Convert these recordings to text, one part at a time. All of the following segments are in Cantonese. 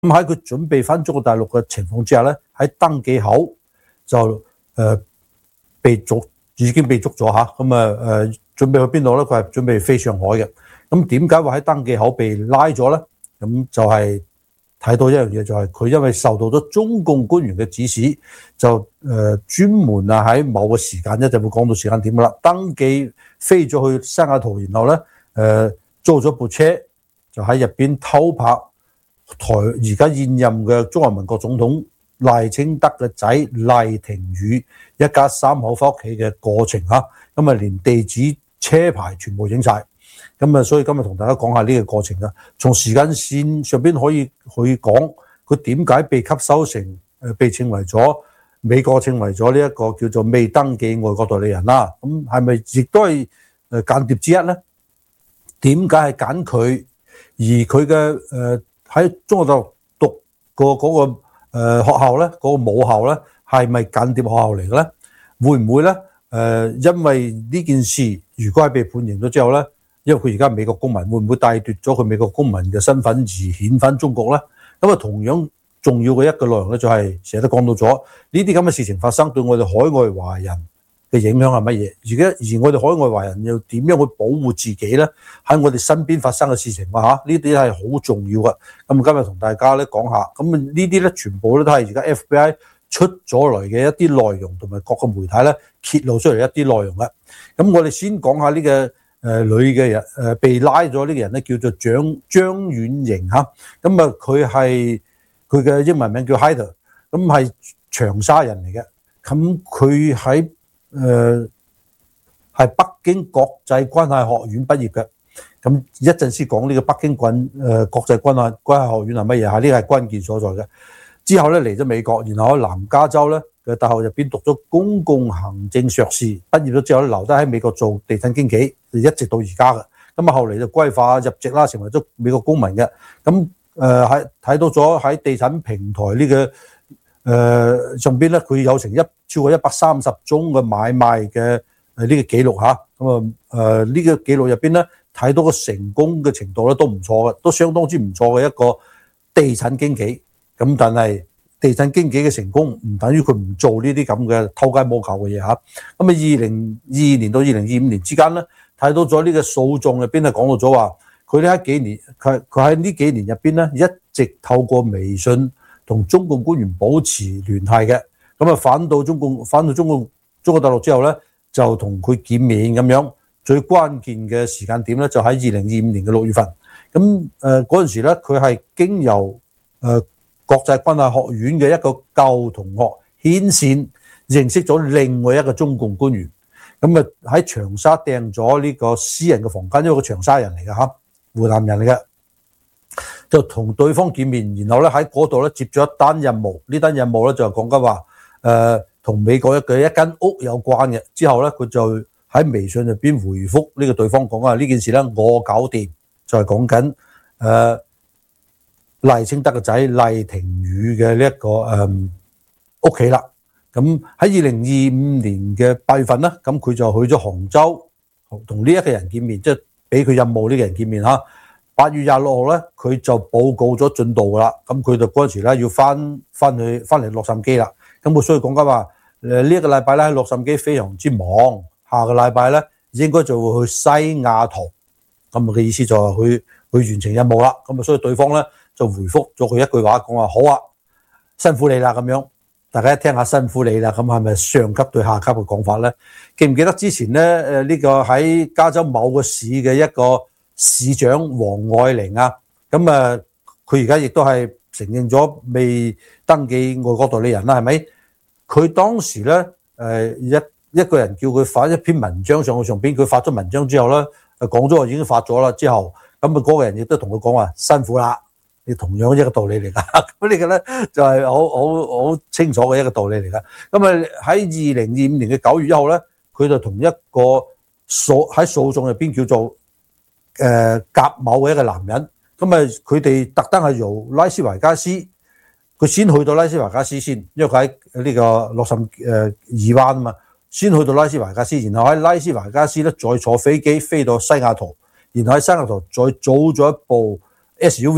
咁喺佢準備翻中國大陸嘅情況之下咧，喺登記口就已經被捉咗嚇。咁準備去邊度咧？佢係準備飛上海嘅。咁點解會喺登記口被拉咗咧？咁就係睇到一樣嘢，就係佢因為受到咗中共官員嘅指使，就專門喺某個時間，一陣會講到時間點啦，登記飛咗去西雅圖，然後咧租咗部車，就喺入邊偷拍而家現任嘅中華民國總統賴清德嘅仔賴廷宇一家三口翻屋企嘅過程嚇。咁連地址車牌全部影晒。咁所以今日同大家講下呢個過程啦。從時間線上邊可以講佢點解被吸收成被稱為咗美國稱為咗呢一個叫做未登記外國代理人啦。咁係咪亦都係間諜之一咧？點解係揀佢？而佢嘅喺中國大陸讀過嗰個學校咧，嗰個母校咧，係咪間諜學校嚟嘅咧？會唔會咧？因為呢件事如果係被判刑咗之後咧，因為佢而家係美國公民，會唔會帶奪咗佢美國公民嘅身份而遣返中國咧？咁同樣重要嘅一個內容咧，就係成日都講到咗呢啲咁嘅事情發生對我哋海外華人嘅影響係乜嘢？而我哋海外華人又點樣去保護自己咧？喺我哋身邊發生嘅事情呢啲係好重要嘅。咁今日同大家咧講下，咁呢啲咧全部都係而家 FBI 出咗嚟嘅一啲內容，同埋各個媒體咧揭露出嚟一啲內容嘅。咁我哋先講下呢個女嘅人被拉咗呢個人咧，叫做張婉瑩嚇。咁佢嘅英文名叫 Heather， 咁係長沙人嚟嘅。咁佢喺係北京國際關係學院畢業嘅。咁一陣先講呢個北京國際關係學院係乜嘢嚇？呢個係關鍵所在嘅。之後咧嚟咗美國，然後喺南加州咧嘅大學入邊讀咗公共行政碩士，畢業咗之後咧留低喺美國做地產經紀，一直到而家嘅。咁後嚟就歸化入籍啦，成為咗美國公民嘅。咁喺睇到咗喺地產平台呢個上邊咧，佢有成超過130宗嘅買賣嘅呢個記錄嚇。咁呢個記錄入邊咧睇到個成功嘅程度咧都唔錯嘅，都相當之唔錯嘅一個地產經紀。咁但係地產經紀嘅成功唔等於佢唔做呢啲咁嘅偷雞摸狗嘅嘢嚇。咁2022年到2025年之間咧，睇到咗呢個訴訟入邊係講到咗話，佢喺呢幾年入邊咧一直透過微信同中共官員保持聯繫嘅。咁返到中國大陸之後咧，就同佢見面咁樣。最關鍵嘅時間點咧，就喺2025年嘅6月份。咁嗰陣時咧，佢係經由國際關係學院嘅一個舊同學牽線，認識咗另外一個中共官員。咁喺長沙訂咗呢個私人嘅房間，因為佢長沙人嚟嘅嚇，湖南人嚟嘅，就同對方見面，然後咧喺嗰度咧接咗一單任務。呢單任務咧就係講緊話同美國嘅一間屋有關嘅。之後咧佢就喺微信入邊回覆呢個對方講啊，呢件事咧我搞掂，就係講緊賴清德嘅仔賴廷宇嘅呢一個屋企啦。咁喺2025年嘅8月份咧，咁佢就去咗杭州同呢一個人見面，即係俾佢任務呢個人見面嚇。8月26號咧，佢就報告咗進度噶啦。咁佢就嗰陣時咧要翻嚟洛杉磯啦。咁佢所以講緊話呢一個禮拜咧喺洛杉磯非常之忙，下個禮拜咧應該就會去西雅圖。咁嘅意思就係去完成任務啦。咁所以對方咧就回覆咗佢一句話，講話好啊，辛苦你啦咁樣。大家一聽下辛苦你啦，咁係咪上級對下級嘅講法咧？記唔記得之前咧呢個喺加州某個市嘅一個市長黃愛玲啊？咁佢而家亦都係承認咗未登記外國代理人啦，係咪？佢當時咧一個人叫佢發一篇文章上去上邊，佢發咗文章之後咧講咗話已經發咗啦，之後咁嗰個人亦都同佢講話辛苦啦。你同樣一個道理嚟噶，咁呢個咧就係好清楚嘅一個道理嚟噶。咁喺2025年嘅9月1號咧，佢就同一個喺訴訟入邊叫做甲某嘅一個男人，咁佢哋特登係由拉斯維加斯，佢先去到拉斯維加斯先，因為佢喺呢個洛杉磯以灣啊嘛，先去到拉斯維加斯，然後喺拉斯維加斯咧再坐飛機飛到西雅圖，然後喺西雅圖再租咗一部 SUV。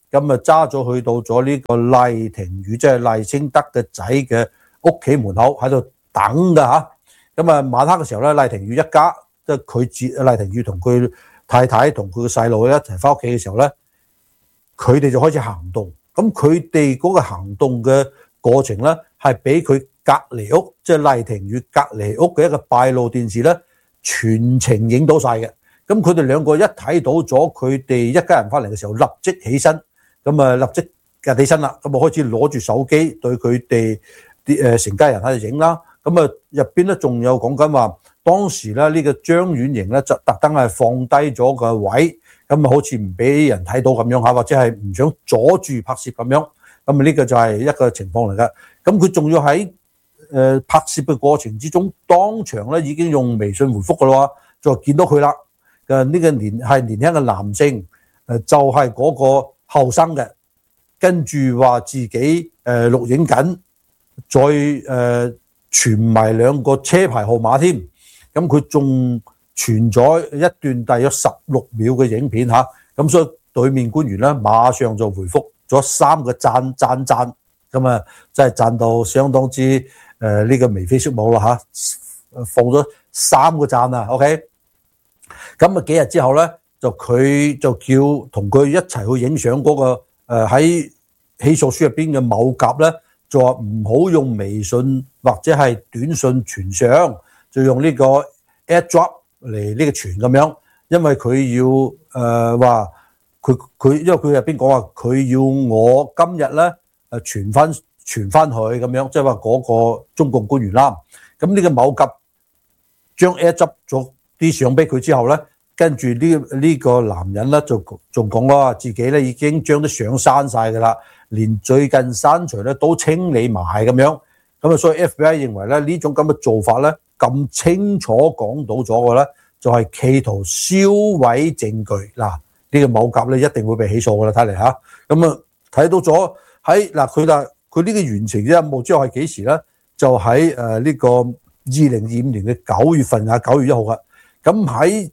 咁啊揸咗去到咗呢個賴廷宇，即係賴清德嘅仔嘅屋企門口喺度等㗎嚇。咁啊晚黑嘅時候咧，賴廷宇一家即係佢賴廷宇同佢太太同佢個細路一齊翻屋企嘅時候咧，佢哋就開始行動。咁佢哋嗰個行動嘅過程咧，係俾佢隔離屋，即係賴廷宇隔離屋嘅一個閉路電視咧，全程影到晒嘅。咁佢哋兩個一睇到咗佢哋一家人翻嚟嘅時候，立即起身，咁啊立即趌起身啦，咁啊開始攞住手機對佢哋啲成家人喺度影啦。咁啊入邊咧仲有講緊話，當時咧呢個張婉瑩咧就特登係放低咗個位，咁啊好似唔俾人睇到咁樣嚇，或者係唔想阻住拍攝咁樣。咁啊呢個就係一個情況嚟㗎。咁佢仲要喺拍攝嘅過程之中，當場咧已經用微信回覆㗎啦，就見到佢啦。呢個年輕嘅男性，就係嗰個後生嘅，跟住話自己錄影緊，再傳埋兩個車牌號碼添。咁佢仲傳咗一段大約16秒嘅影片嚇。咁所以對面官員咧馬上就回覆咗3個讚，咁啊真係讚到相當之呢個眉飛色舞啦嚇，放咗3個讚啊 ，OK。咁啊幾日之後咧，佢就叫同佢一齊去影相嗰個喺起訴書入邊嘅某甲咧，就話唔好用微信或者係短信傳相，就用呢個 AirDrop 嚟呢個傳咁樣，因為佢要話佢因為佢入邊講話佢要我今日咧傳翻佢咁樣，即係話嗰個中共官員啦。咁呢個某甲將 AirDrop 咗啲相俾佢之後咧，跟住呢個男人咧就仲講啦，自己咧已經將啲相刪晒㗎啦，連最近刪除咧都清理埋咁樣。咁啊，所以 FBI 認為咧呢種咁嘅做法咧咁清楚講到咗嘅咧，就係企圖銷毀證據嗱。呢個某甲咧一定會被起訴㗎啦，睇嚟嚇。咁啊睇到咗喺嗱佢呢個完成嘅任務之後係幾時咧？就喺呢個2025年嘅9月份啊，9月1號啊。咁喺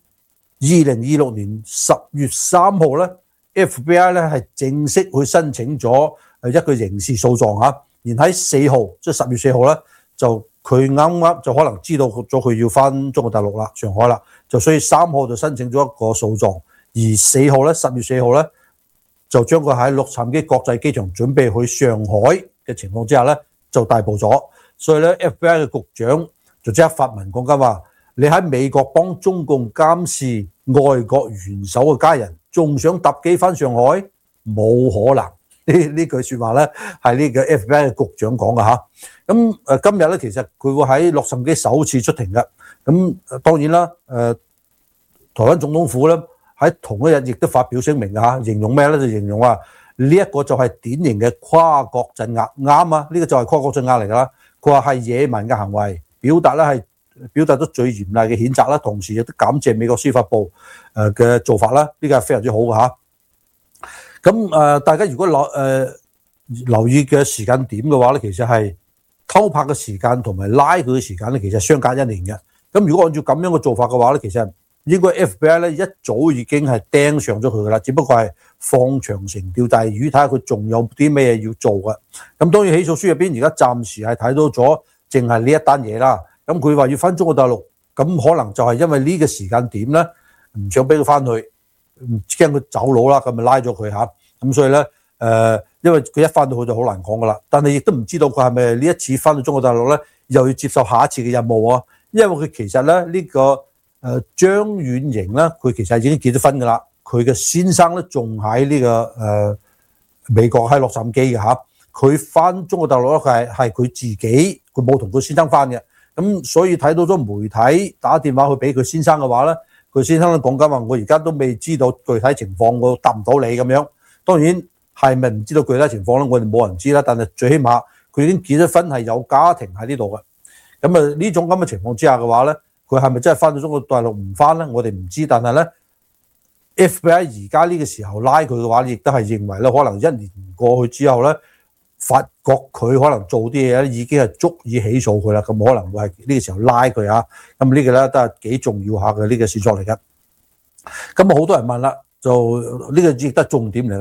2026年10月3號咧 ，FBI 咧係正式去申請咗一個刑事訴訟嚇。然喺4號，即係10月4號咧，就佢啱就可能知道咗佢要翻中國大陸啦、上海啦，就所以3號就申請咗一個訴訟，而4號咧10月4號咧就將佢喺洛杉磯國際機場準備去上海嘅情況之下咧就逮捕咗。所以咧 FBI 嘅局長就即刻發文講緊話，你喺美國幫中共監視外國元首嘅家人，仲想搭機翻上海？冇可能。呢句説話咧係呢個 FBI 嘅局長講嘅嚇。咁今日咧其實佢會喺洛杉磯首次出庭嘅。咁當然啦，台灣總統府咧喺同一日亦都發表聲明嘅嚇，形容咩咧？就形容話呢一個就係典型嘅跨國鎮壓，啱啊！呢個就係跨國鎮壓嚟㗎啦。佢話係野蠻嘅行為，表達咗最嚴厲嘅譴責啦，同時亦都感謝美國司法部嘅做法啦，呢個係非常之好嘅嚇。咁大家如果留意嘅時間點嘅話咧，其實係偷拍嘅時間同埋拉佢嘅時間咧，其實相隔1年嘅。咁如果按照咁樣嘅做法嘅話咧，其實應該 FBI 咧一早已經係盯上咗佢噶啦，只不過係放長城釣大魚，睇下佢仲有啲咩嘢要做嘅。咁當然起訴書入邊而家暫時係睇到咗，淨係呢一單嘢啦。咁佢話要翻中國大陸，咁可能就係因為呢個時間點咧，唔想俾佢翻去，驚佢走佬啦，咁咪拉咗佢嚇。咁所以咧，因為佢一翻到去就好難講噶啦。但係亦都唔知道佢係咪呢一次翻到中國大陸咧，又要接受下一次嘅任務啊？因為佢其實咧呢個張婉瑩咧，佢其實已經結咗婚噶啦。佢嘅先生咧仲喺呢個美國喺洛杉磯嘅嚇。佢翻中國大陸咧，係佢自己，佢冇同佢先生翻嘅。咁所以睇到咗媒體打電話去俾佢先生嘅話咧，佢先生都講緊話，我而家都未知道具體情況，我答唔到你咁樣。當然係咪唔知道具體情況咧？我哋冇人知啦。但係最起碼佢已經結咗婚，係有家庭喺呢度嘅。咁啊呢種咁嘅情況之下嘅話咧，佢係咪真係翻到中國大陸唔翻咧？我哋唔知。但係咧 ，FBI 而家呢個時候拉佢嘅話，亦都係認為咧，可能1年過去之後咧，發覺佢可能做啲嘢咧已經係足以起訴佢啦。咁可能會係呢個時候拉佢啊。咁呢個咧都係幾重要下嘅呢個事作嚟嘅。咁好多人問啦。就呢個亦都係重點嚟嘅。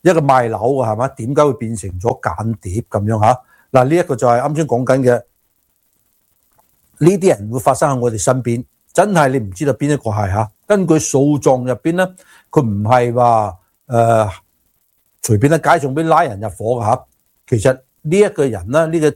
一個賣樓嘅係嘛？點解會變成咗間諜咁樣嚇？嗱，呢一個就係啱先講緊嘅，呢啲人會發生喺我哋身邊，真係你唔知道邊一個係嚇。根據訴狀入邊咧，佢唔係話隨便喺街上邊拉人入伙嘅嚇。其實呢一個人咧，呢個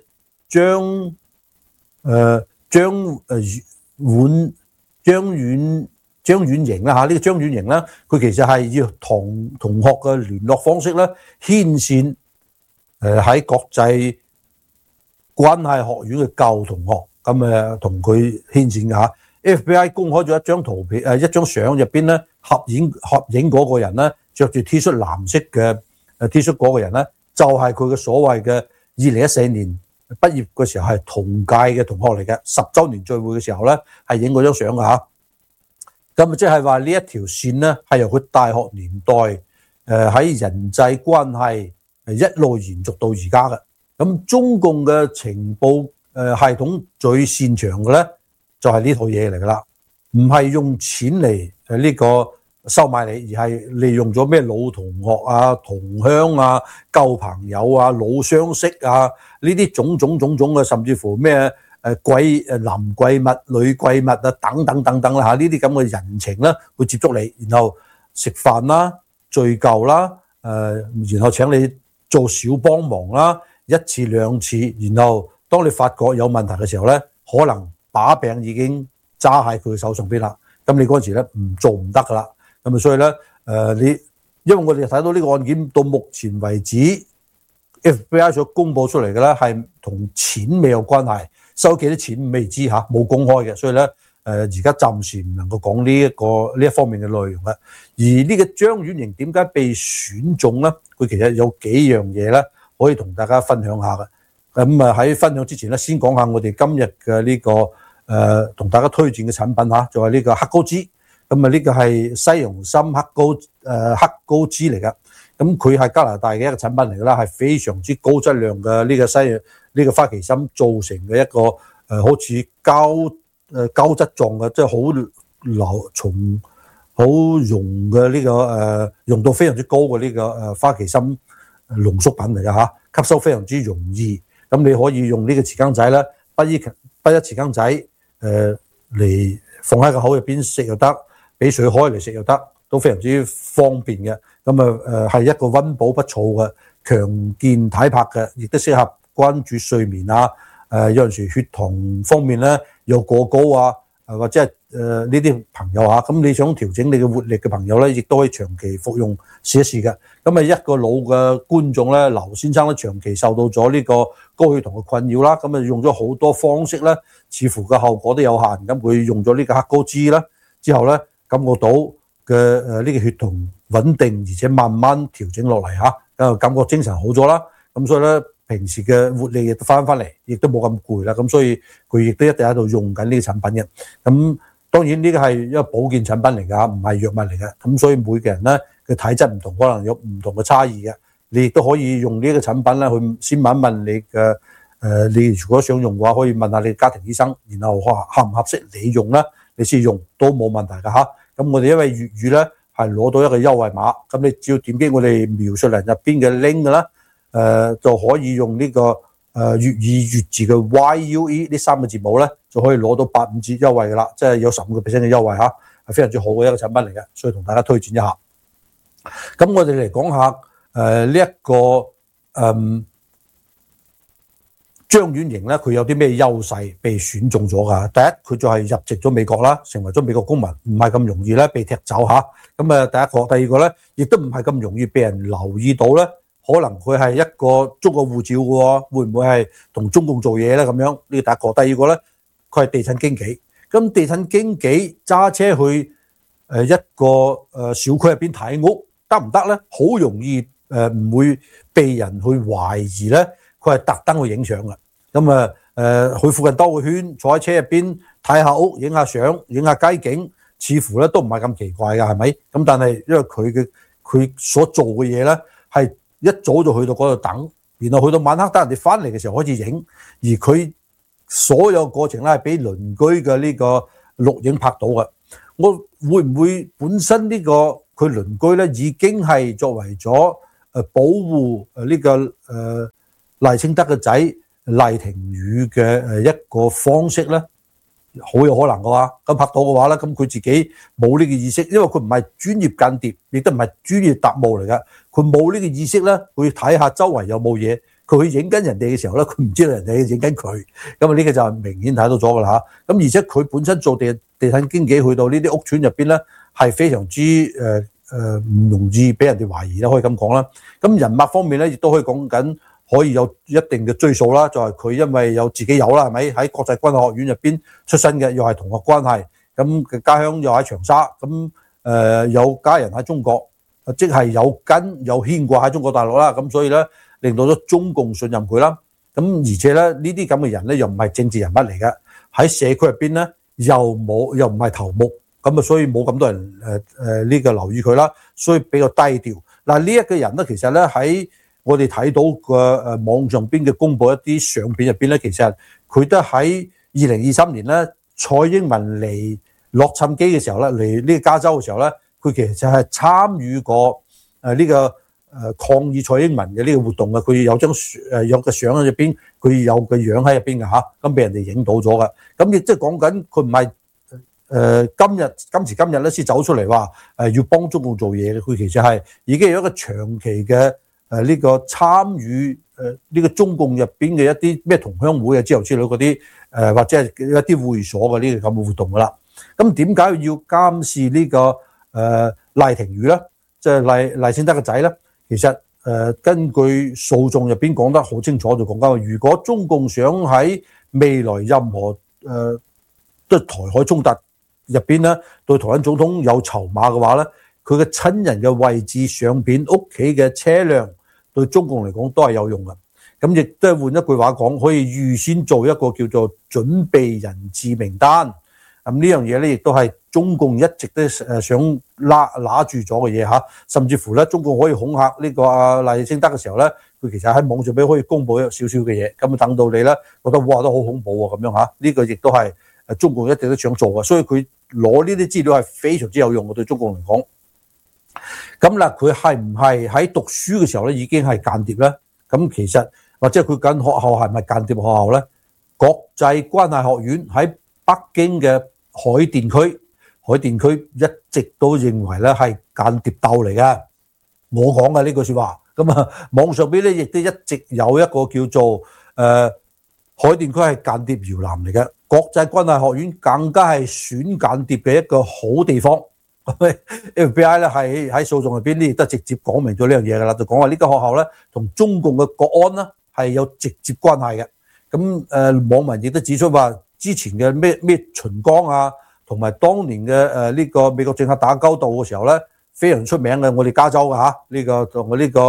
張婉瑩啦嚇，呢個張婉瑩咧，佢其實係要同學嘅聯絡方式咧，牽線喺國際關係學院嘅舊同學，咁同佢牽線嘅嚇。FBI 公開咗一張圖片一張相入邊咧，合影嗰個人咧，着住 T 恤藍色嘅T 恤嗰個人咧，就係佢嘅所謂嘅2014年畢業嘅時候係同屆嘅同學嚟嘅，10週年聚會嘅時候咧係影嗰張相嘅嚇。咁即係話呢一條線咧係由佢大學年代喺人際關係一路延續到而家嘅。咁中共嘅情報系統最擅長嘅咧就係呢套嘢嚟㗎啦，唔係用錢嚟呢個收買你，而係利用咗咩老同學啊、同鄉啊、舊朋友啊、老相識啊呢啲種種嘅，甚至乎咩男閨蜜、女閨蜜啊等等啦嚇，呢啲咁嘅人情咧會接觸你，然後食飯啦、聚舊啦，然後請你做小幫忙啦，一次兩次，然後當你發覺有問題嘅時候咧，可能把柄已經揸喺佢手上邊啦，咁你嗰陣時咧唔得噶啦，咁所以咧因為我哋睇到呢個案件到目前為止 FBI 所公佈出嚟嘅咧係同錢未有關係。收幾多錢未知嚇，冇公開嘅，所以咧而家暫時唔能夠講呢一方面嘅內容啦。而呢個張婉瑩點解被選中咧？佢其實有幾樣嘢咧可以同大家分享下嘅。咁喺分享之前咧，先講下我哋今日嘅呢個同大家推薦嘅產品嚇，就係呢個黑高脂。咁呢個係西洋參黑高脂嚟嘅。咁佢係加拿大嘅一個產品嚟㗎啦，係非常之高質量嘅呢個花旗參造成嘅一個好似膠質狀嘅，即係好重好溶嘅呢個溶到非常之高嘅呢個花旗參濃縮品嚟㗎嚇，吸收非常之容易。咁你可以用呢個匙羹仔咧，不一匙羹仔嚟放喺個口入邊食又得，俾水開嚟食又得，都非常之方便嘅。咁係一個溫補不燥嘅、強健體魄嘅，亦都適合關注睡眠啊。有陣時血糖方面咧又過高啊，或者係呢啲朋友嚇，咁你想調整你嘅活力嘅朋友咧，亦都可以長期服用試一試嘅。咁一個老嘅觀眾咧，劉先生咧長期受到咗呢個高血糖嘅困擾啦，咁用咗好多方式咧，似乎嘅後果都有限。咁佢用咗呢個黑高脂啦，之後咧感覺到嘅呢個血糖穩定，而且慢慢調整落嚟嚇，感覺精神好咗啦。咁所以咧，平時嘅活力亦都翻嚟，亦都冇咁攰啦。咁所以佢亦都一定喺度用緊呢個產品嘅。咁當然呢個係一個保健產品嚟㗎，唔係藥物嚟嘅。咁所以每個人咧嘅體質唔同，可能有唔同嘅差異嘅。你亦都可以用呢個產品咧去先問一問你嘅你如果想用嘅話，可以問下你家庭醫生，然後合唔合適你用咧，你先用都冇問題㗎嚇。咁我哋因為粵語咧係攞到一個優惠碼，咁你只要點擊我哋描述欄入邊嘅 link 㗎啦，就可以用呢個粵語粵字嘅 YUE 呢3個字母咧，就可以攞到85折優惠㗎啦，即係有15% 嘅優惠嚇，係非常之好嘅一個產品嚟嘅，所以同大家推薦一下。咁我哋嚟講下呢一個張婉瑩咧，佢有啲咩優勢被選中咗㗎？第一，佢就係入籍咗美國啦，成為咗美國公民，唔係咁容易咧被踢走嚇。咁第一個，第二個咧，亦都唔係咁容易被人留意到咧。可能佢係一個中國護照嘅喎，會唔會係同中共做嘢咧？咁樣呢個第一個。第二個咧，佢係地產經紀。咁地產經紀揸車去一個小區入邊睇屋得唔得咧？好容易唔會被人去懷疑咧，佢係特登去影相嘅。咁去附近兜個圈，坐喺車入邊睇下屋，影下相，影下街景，似乎咧都唔係咁奇怪㗎，係咪？咁但係因為佢所做嘅嘢咧係一早就去到嗰度等，然後去到晚黑等人哋翻嚟嘅時候開始影，而佢所有過程咧係俾鄰居嘅呢個錄影拍到嘅。我會唔會本身呢個佢鄰居咧已經係作為咗保護呢個賴清德嘅仔賴廷宇嘅一個方式咧，好有可能嘅話，咁拍到嘅話咧，咁佢自己冇呢個意識，因為佢唔係專業間諜，亦都唔係專業特務嚟嘅，佢冇呢個意識咧，去睇下周圍有冇嘢。佢去影緊人哋嘅時候咧，佢唔知道人哋影緊佢，咁呢個就係明顯睇到咗㗎啦嚇。咁而且佢本身做地產經紀，去到呢啲屋邨入邊咧，係非常之唔容易俾人哋懷疑啦，可以咁講啦。咁人脈方面咧，亦都可以講緊可以有一定嘅追數啦，就係佢因為有自己有啦，係咪喺國際軍事學院入邊出身嘅，又係同學關係，咁嘅家鄉又喺長沙，咁有家人喺中國，即係有根有牽掛喺中國大陸啦，咁所以咧令到咗中共信任佢啦。咁而且咧呢啲咁嘅人咧又唔係政治人物嚟嘅，喺社區入邊咧又唔係頭目，咁啊所以冇咁多人呢個留意佢啦，所以比較低調。嗱呢一個人咧其實咧喺我哋睇到嘅網上邊嘅公佈一啲相片入邊咧，其實佢都喺2023年咧，蔡英文嚟洛杉磯嘅時候咧，嚟呢個加州嘅時候咧，佢其實係參與過呢個抗議蔡英文嘅呢個活動嘅。佢有張有個相喺入邊，佢有個樣喺入邊嘅嚇，咁俾人哋影到咗嘅。咁亦即係講緊佢唔係今時今日咧先走出嚟話要幫中共做嘢嘅，佢其實係已經有一個長期嘅呢個參與呢個中共入邊嘅一啲咩同鄉會啊之類嗰啲或者係一啲會所嘅呢個咁嘅活動噶啦。咁點解要監視呢個賴廷宇咧？即係賴清德嘅仔咧？其實根據訴訟入邊講得好清楚，就講緊話，如果中共想喺未來任何即係台海衝突入邊咧，對台灣總統有籌碼嘅話咧，佢嘅親人嘅位置上邊屋企嘅車輛對中共嚟講都係有用嘅。咁亦都係換一句話講，可以預先做一個叫做準備人質名單。咁呢樣嘢咧，亦都係中共一直都想拿住咗嘅嘢嚇。甚至乎咧，中共可以恐嚇呢個賴清德嘅時候咧，佢其實喺網上邊可以公佈少少嘅嘢。咁啊等到你咧覺得哇都好恐怖喎咁樣嚇。呢個亦都係中共一直都想做嘅，所以佢攞呢啲資料係非常之有用嘅對中共嚟講。咁啦，佢係唔係喺讀書嘅時候咧已經係間諜咧？咁其實或者佢間學校係咪間諜學校咧？國際關係學院喺北京嘅海淀區一直都認為咧係間諜鬥嚟嘅。我講嘅呢句説話，咁啊網上邊咧亦都一直有一個叫做海淀區係間諜搖籃嚟嘅。國際關係學院更加係選間諜嘅一個好地方。FBI 咧係喺訴訟入邊咧亦都直接講明咗呢樣嘢㗎啦，就講話呢間學校咧同中共嘅國安咧係有直接關係嘅。咁網民亦都指出話，之前嘅咩秦剛啊，同埋當年嘅呢個美國政客打交道嘅時候咧，非常出名嘅我哋加州嘅嚇呢個同我呢個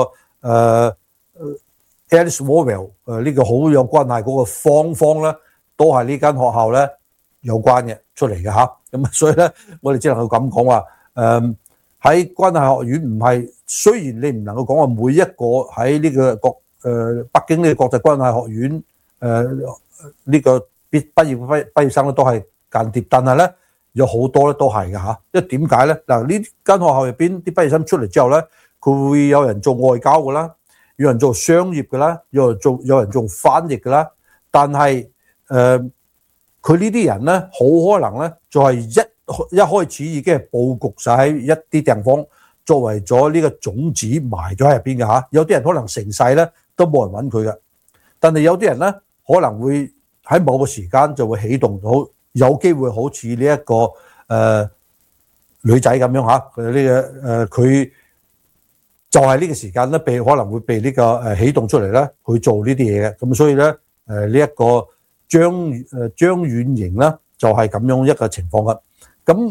Alice Walwell 呢個好有關係嗰個方咧，都係呢間學校咧有關嘅出嚟嘅嚇。咁所以咧，我哋只能夠咁講話，喺關係學院唔係，雖然你唔能夠講話每一個喺呢個北京呢個國際關係學院呢個畢業生咧都係間諜，但係咧有好多咧都係嘅嚇。因為點解咧？嗱，呢間學校入邊啲畢業生出嚟之後咧，佢會有人做外交嘅啦，有人做商業嘅啦，有人做翻譯嘅啦，但係佢呢啲人咧，好可能咧，就係一開始已經係佈局晒喺一啲地方，作為咗呢個種子埋咗喺入邊嘅嚇。有啲人可能成世咧都冇人揾佢嘅，但係有啲人咧可能會喺某個時間就會起動到，有機會好似呢一個女仔咁樣嚇，佢就係呢個時間咧可能會被呢個起動出嚟咧去做呢啲嘢嘅。咁所以咧呢一個張遠瑩咧就係咁樣一個情況嘅。咁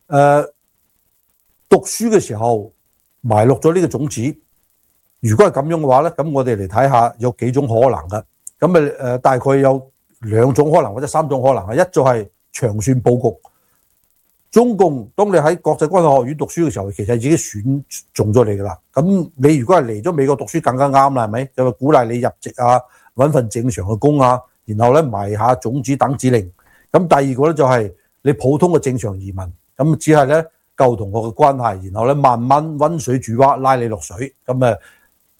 讀書嘅時候埋落咗呢個種子，如果係咁樣嘅話咧，咁我哋嚟睇下有幾種可能嘅。咁大概有兩種可能或者三種可能。一就係長線佈局。中共當你喺國際關係學院讀書嘅時候，其實已經選中咗你噶啦。咁你如果係嚟咗美國讀書更加啱啦，係咪？就鼓勵你入籍啊，揾份正常嘅工啊，然後咧埋下種子等指令。咁第二個咧就係你普通嘅正常移民，咁只係咧舊同學嘅關係，然後咧慢慢溫水煮蛙拉你落水。咁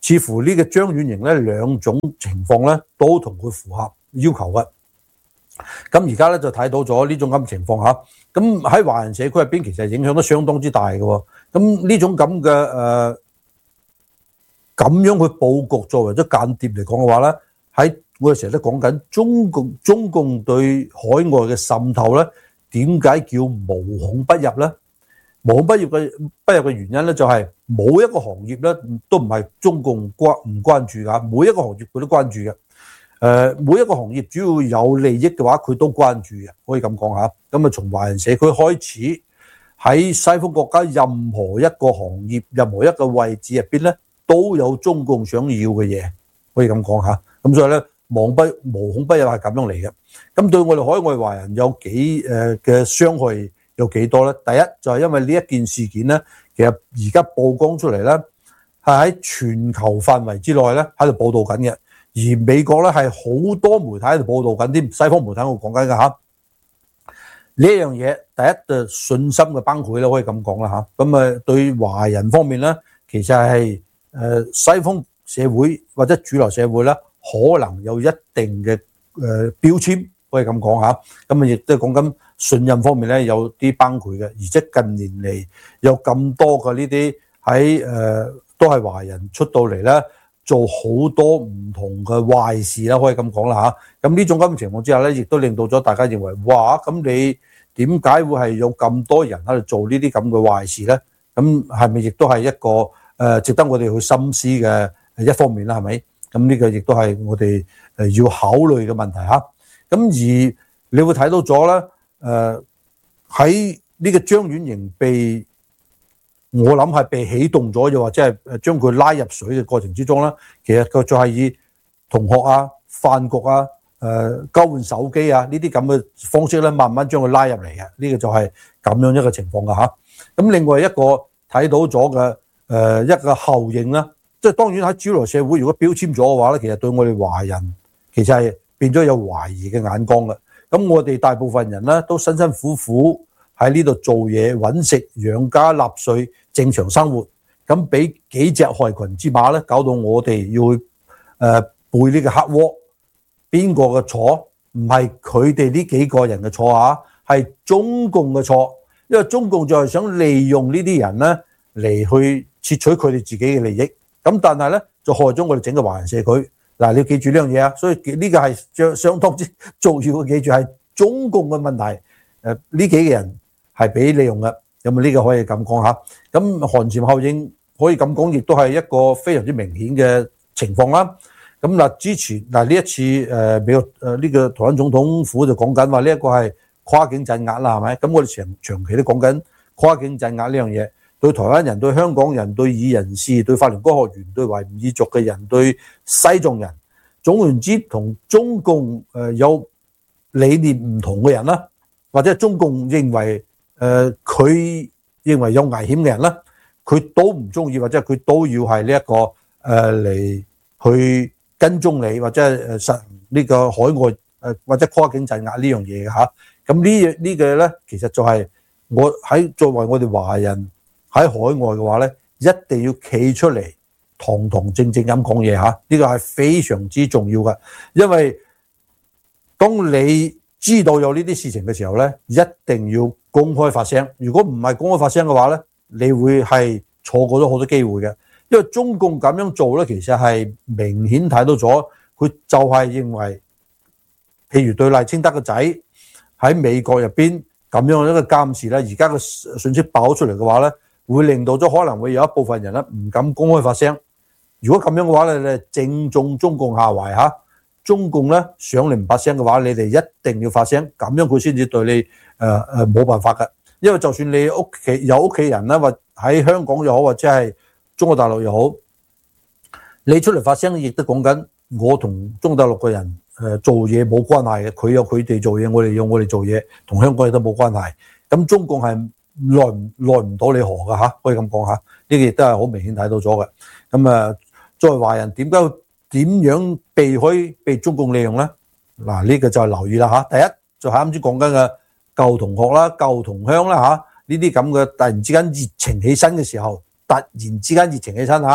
似乎呢個張婉瑩咧兩種情況咧都同佢符合要求嘅。咁而家咧就睇到咗呢種咁情況嚇。咁喺華人社區入邊其實影響都相當之大嘅喎。咁呢種咁嘅咁樣去佈局作為咗間諜嚟講嘅話咧，喺我哋成日都講緊中共對海外嘅滲透咧，點解叫無孔不入咧？無孔不入嘅原因咧，就係冇一個行業咧都唔係中共唔關注㗎，每一個行業佢都關注嘅。每一個行業只要有利益嘅話，佢都關注嘅，可以咁講下。咁啊，從華人社區開始，喺西方國家任何一個行業、任何一個位置入邊咧，都有中共想要嘅嘢，可以咁講下。咁所以咧，無孔不入係咁樣嚟嘅。咁對我哋海外華人有幾嘅傷害有幾多咧？第一就係因為呢一件事件咧，其實而家曝光出嚟咧，係喺全球範圍之內咧喺度報導緊嘅。而美國咧係好多媒體喺度報導緊，啲西方媒體我講緊嘅嚇。呢樣嘢第一就信心嘅崩潰啦，可以咁講啦嚇。咁啊對華人方面咧，其實係西方社會或者主流社會咧，可能有一定嘅標籤，可以咁講嚇。咁啊亦都係講緊信任方面咧有啲崩潰嘅，而且近年嚟有咁多嘅呢啲喺都係華人出到嚟咧，做好多唔同嘅壞事啦，可以咁講啦嚇。咁呢種咁嘅情況之下咧，亦都令到咗大家認為，哇！咁你點解會係有咁多人喺度做呢啲咁嘅壞事咧？咁係咪亦都係一個值得我哋去深思嘅一方面啦？係咪？咁呢個亦都係我哋要考慮嘅問題嚇。咁而你會睇到咗咧，喺呢個張婉瑩我諗係被起動咗，又或者係將佢拉入水嘅過程之中啦。其實佢就係以同學啊、飯局啊、交換手機啊呢啲咁嘅方式咧，慢慢將佢拉入嚟嘅。呢個就係咁樣一個情況㗎嚇。咁另外一個睇到咗嘅一個後應啦，即係當然喺主流社會如果標籤咗嘅話咧，其實對我哋華人其實係變咗有懷疑嘅眼光嘅。咁我哋大部分人咧都辛辛苦苦喺呢度做嘢揾食養家納稅正常生活，咁俾幾隻害群之馬咧，搞到我哋要去背呢個黑鍋，邊個嘅錯？唔係佢哋呢幾個人嘅錯啊，係中共嘅錯，因為中共就係想利用呢啲人咧嚟去竊取佢哋自己嘅利益，咁但係咧就害咗我哋整個華人社區。嗱，你要記住呢樣嘢啊，所以呢個係相當之重要嘅，記住係中共嘅問題。呢幾個人係俾利用嘅，咁呢個可以咁講下。咁寒蟬效應可以咁講，亦都係一個非常之明顯嘅情況啦。咁嗱，之前嗱呢一次美國呢個台灣總統府就講緊話呢一個係跨境鎮壓啦，係咪？咁我哋長期都講緊跨境鎮壓呢樣嘢，對台灣人、對香港人、對異人士、對法聯科學員、對維吾爾族嘅人、對西藏人，總言之，同中共有理念唔同嘅人啦，或者中共認為佢認為有危險嘅人啦，佢都唔中意，或者佢都要係呢一個嚟去跟蹤你，或者實行呢個海外或者跨境鎮壓呢樣嘢嘅嚇。咁呢個咧，其實就係我喺作為我哋華人喺海外嘅話咧，一定要企出嚟堂堂正正咁講嘢嚇。呢個係非常之重要嘅，因為當你知道有呢啲事情嘅時候咧，一定要公開發聲。如果唔係公開發聲嘅話咧，你會係錯過咗好多機會嘅。因為中共咁樣做咧，其實係明顯睇到咗，佢就係認為，譬如對賴清德個仔喺美國入邊咁樣一個監視咧，而家個信息爆出嚟嘅話咧，會令到咗可能會有一部分人咧唔敢公開發聲。如果咁樣嘅話咧，你正中中共下懷嚇。中共咧想你唔發聲嘅話，你哋一定要發聲，咁樣佢先至對你冇辦法嘅。因為就算你屋企有屋企人啦，或喺香港又好，或者係中國大陸又好，你出嚟發聲，亦都講緊我同中國大陸嘅人做嘢冇關係嘅，佢有佢哋做嘢，我哋有我哋做嘢，同香港亦都冇關係。咁中共係耐唔到你何㗎嚇，可以咁講嚇。呢個亦都係好明顯睇到咗嘅。咁作為華人點樣避開被中共利用咧？嗱，呢個就係留意啦嚇。第一就係啱先講緊嘅舊同學啦、舊同鄉啦嚇，呢啲咁嘅突然之間熱情起身嘅時候，突然之間熱情起身嚇，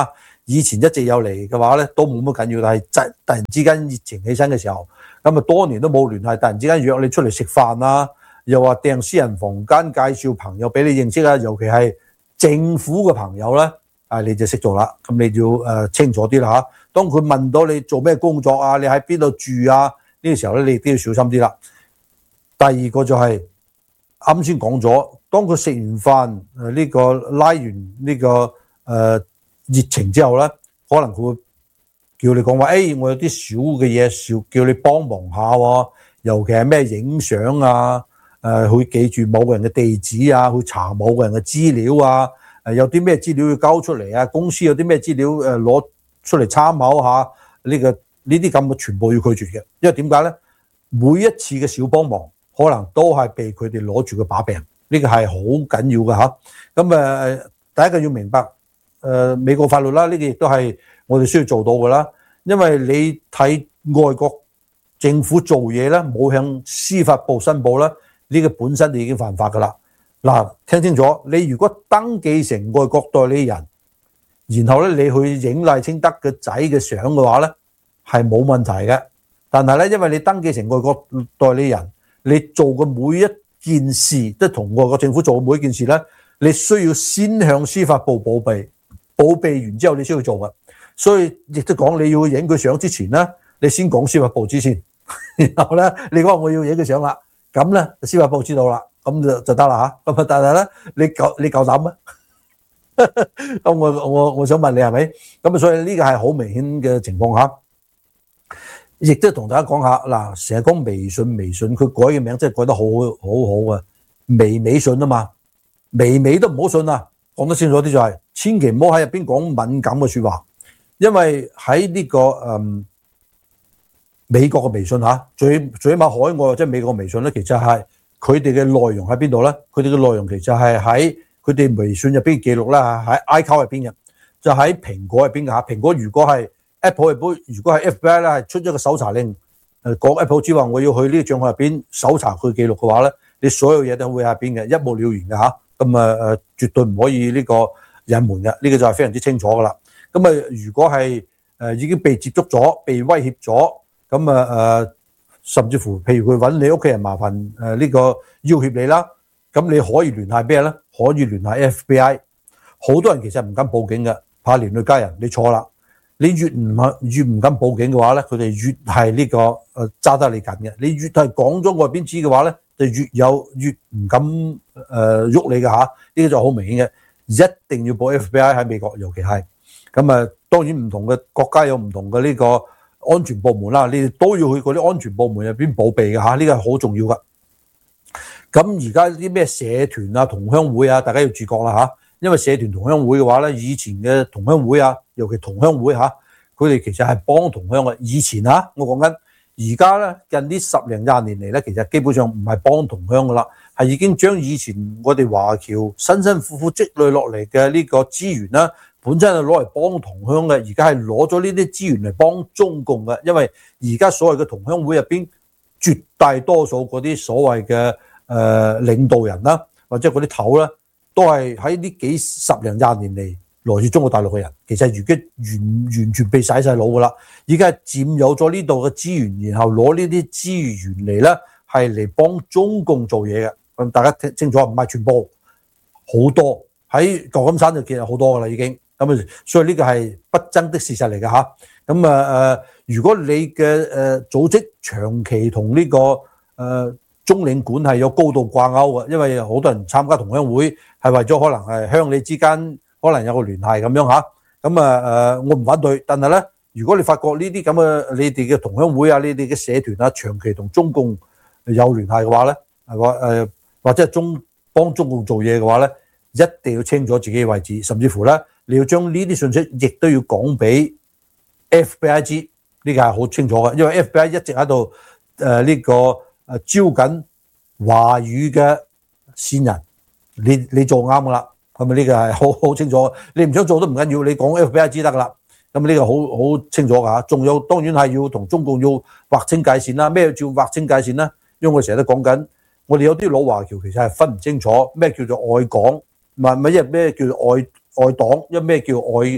以前一直有嚟嘅話咧，都冇乜緊要。但係突然之間熱情起身嘅時候，咁啊多年都冇聯繫，突然之間約你出嚟食飯啊，又話訂私人房間，介紹朋友俾你認識啊，尤其係政府嘅朋友咧，你就識做啦。咁你要清楚啲啦嚇。當佢問到你做咩工作啊，你喺邊度住啊，呢個時候咧，你都要小心啲啦。第二個就係啱先講咗，當佢食完飯呢個拉完呢個熱情之後咧，可能佢會叫你講話，我有啲小嘅嘢叫你幫忙下喎，尤其係咩影相啊，去記住某個人嘅地址啊，去查某個人嘅資料啊，有啲咩資料要交出嚟啊，公司有啲咩資料攞出嚟參考下，呢啲咁嘅全部要拒絕嘅，因為點解咧？每一次嘅小幫忙，可能都係被佢哋攞住個把柄，呢個係好緊要嘅嚇。咁第一個要明白，美國法律啦，呢個亦都係我哋需要做到嘅啦。因為你睇外國政府做嘢咧，冇向司法部申報咧，呢個本身就已經犯法噶啦。嗱，聽清楚，你如果登記成外國代理人，然後咧你去影賴清德嘅仔嘅相嘅話咧，係冇問題嘅。但係咧，因為你登記成外國代理人，你做嘅每一件事，即係同外國政府做嘅每一件事咧，你需要先向司法部報備，報備完之後你先去做嘅。所以亦都講你要影佢相之前咧，你先講司法部知先，然後咧你講我要影佢相啦，咁咧司法部知道啦，咁就得啦嚇。咁但係咧，你夠膽咩？咁我想問你係咪？咁所以呢個係好明顯嘅情況下，亦都同大家講下嗱，成日講微信，佢改嘅名真係改得好好啊，微信啊嘛，微都唔好信啊，講得清楚啲就係，千祈唔好喺入邊講敏感嘅説話，因為喺呢個美國嘅微信嚇，最起碼海外或者美國微信咧，其實係佢哋嘅內容喺邊度咧？佢哋嘅內容其實係喺佢哋微信入邊記錄啦，喺 iCloud 入邊嘅，就喺蘋果入邊嘅嚇。蘋果如果係 Apple 如果係 FBI 咧係出咗個搜查令，講 Apple 之話我要去呢個帳號入邊搜查佢記錄嘅話咧，你所有嘢都會喺入邊嘅，一目了然嘅嚇。咁絕對唔可以呢個隱瞞嘅，呢個就係非常之清楚噶啦。咁如果係已經被接觸咗、被威脅咗，咁甚至乎譬如佢揾你屋企人麻煩呢個要挾你啦，咁你可以聯繫咩咧？可以聯繫 FBI。好多人其實唔敢報警嘅，怕連累家人。你錯啦，你越唔敢報警嘅話咧，佢哋越係呢個揸得你緊嘅。你越係講咗外邊知嘅話咧，就越唔敢喐你嘅嚇。呢個就好明顯嘅，一定要報 FBI 喺美國，尤其係咁當然唔同嘅國家有唔同嘅呢個安全部門啦，你哋都要去嗰啲安全部門入邊報備嘅嚇，呢個係好重要噶。咁而家啲咩社團啊、同鄉會啊，大家要自覺啦嚇，因為社團同鄉會嘅話咧，以前嘅同鄉會啊，尤其同鄉會嚇，佢哋其實係幫同鄉嘅。以前啊，我講緊而家咧近呢10零20年嚟咧，其實基本上唔係幫同鄉噶啦，係已經將以前我哋華僑辛辛苦苦積累落嚟嘅呢個資源啦，本身係攞嚟幫同鄉嘅，而家係攞咗呢啲資源嚟幫中共嘅。因為而家所謂嘅同鄉會入邊，絕大多數嗰啲所謂嘅領導人啦，或者嗰啲頭啦，都係喺呢幾10零20年嚟來自中國大陸嘅人，其實已經完全被洗晒腦噶啦，而家係佔有咗呢度嘅資源，然後攞呢啲資源嚟咧，係嚟幫中共做嘢嘅。咁大家聽清楚，唔係全部，好多喺舊金山就見有好多噶啦已經。咁所以呢個係不爭的事實嚟嘅嚇。咁如果你嘅組織長期同呢個中領館係有高度掛鈎嘅，因為好多人參加同鄉會係為咗可能係鄉里之間可能有個聯繫咁樣嚇。咁我唔反對，但係咧，如果你發覺呢啲咁嘅你哋嘅同鄉會啊、你哋嘅社團啊，長期同中共有聯繫嘅話咧，或者係幫中共做嘢嘅話咧，一定要清楚自己嘅位置，甚至乎咧，你要將呢啲信息亦都要講俾 FBI 知，呢個係好清楚嘅，因為 FBI 一直喺度呢個招緊華語嘅線人，你做啱噶啦，係咪？呢個係好清楚，你唔想做都唔緊要，你講 FBI 知得噶啦。咁呢個好清楚㗎。仲有當然係要同中共要劃清界線啦。咩叫劃清界線啦？因為我成日都講緊，我哋有啲老華僑其實係分唔清楚咩叫做愛港，唔係咩叫做愛黨，咩叫愛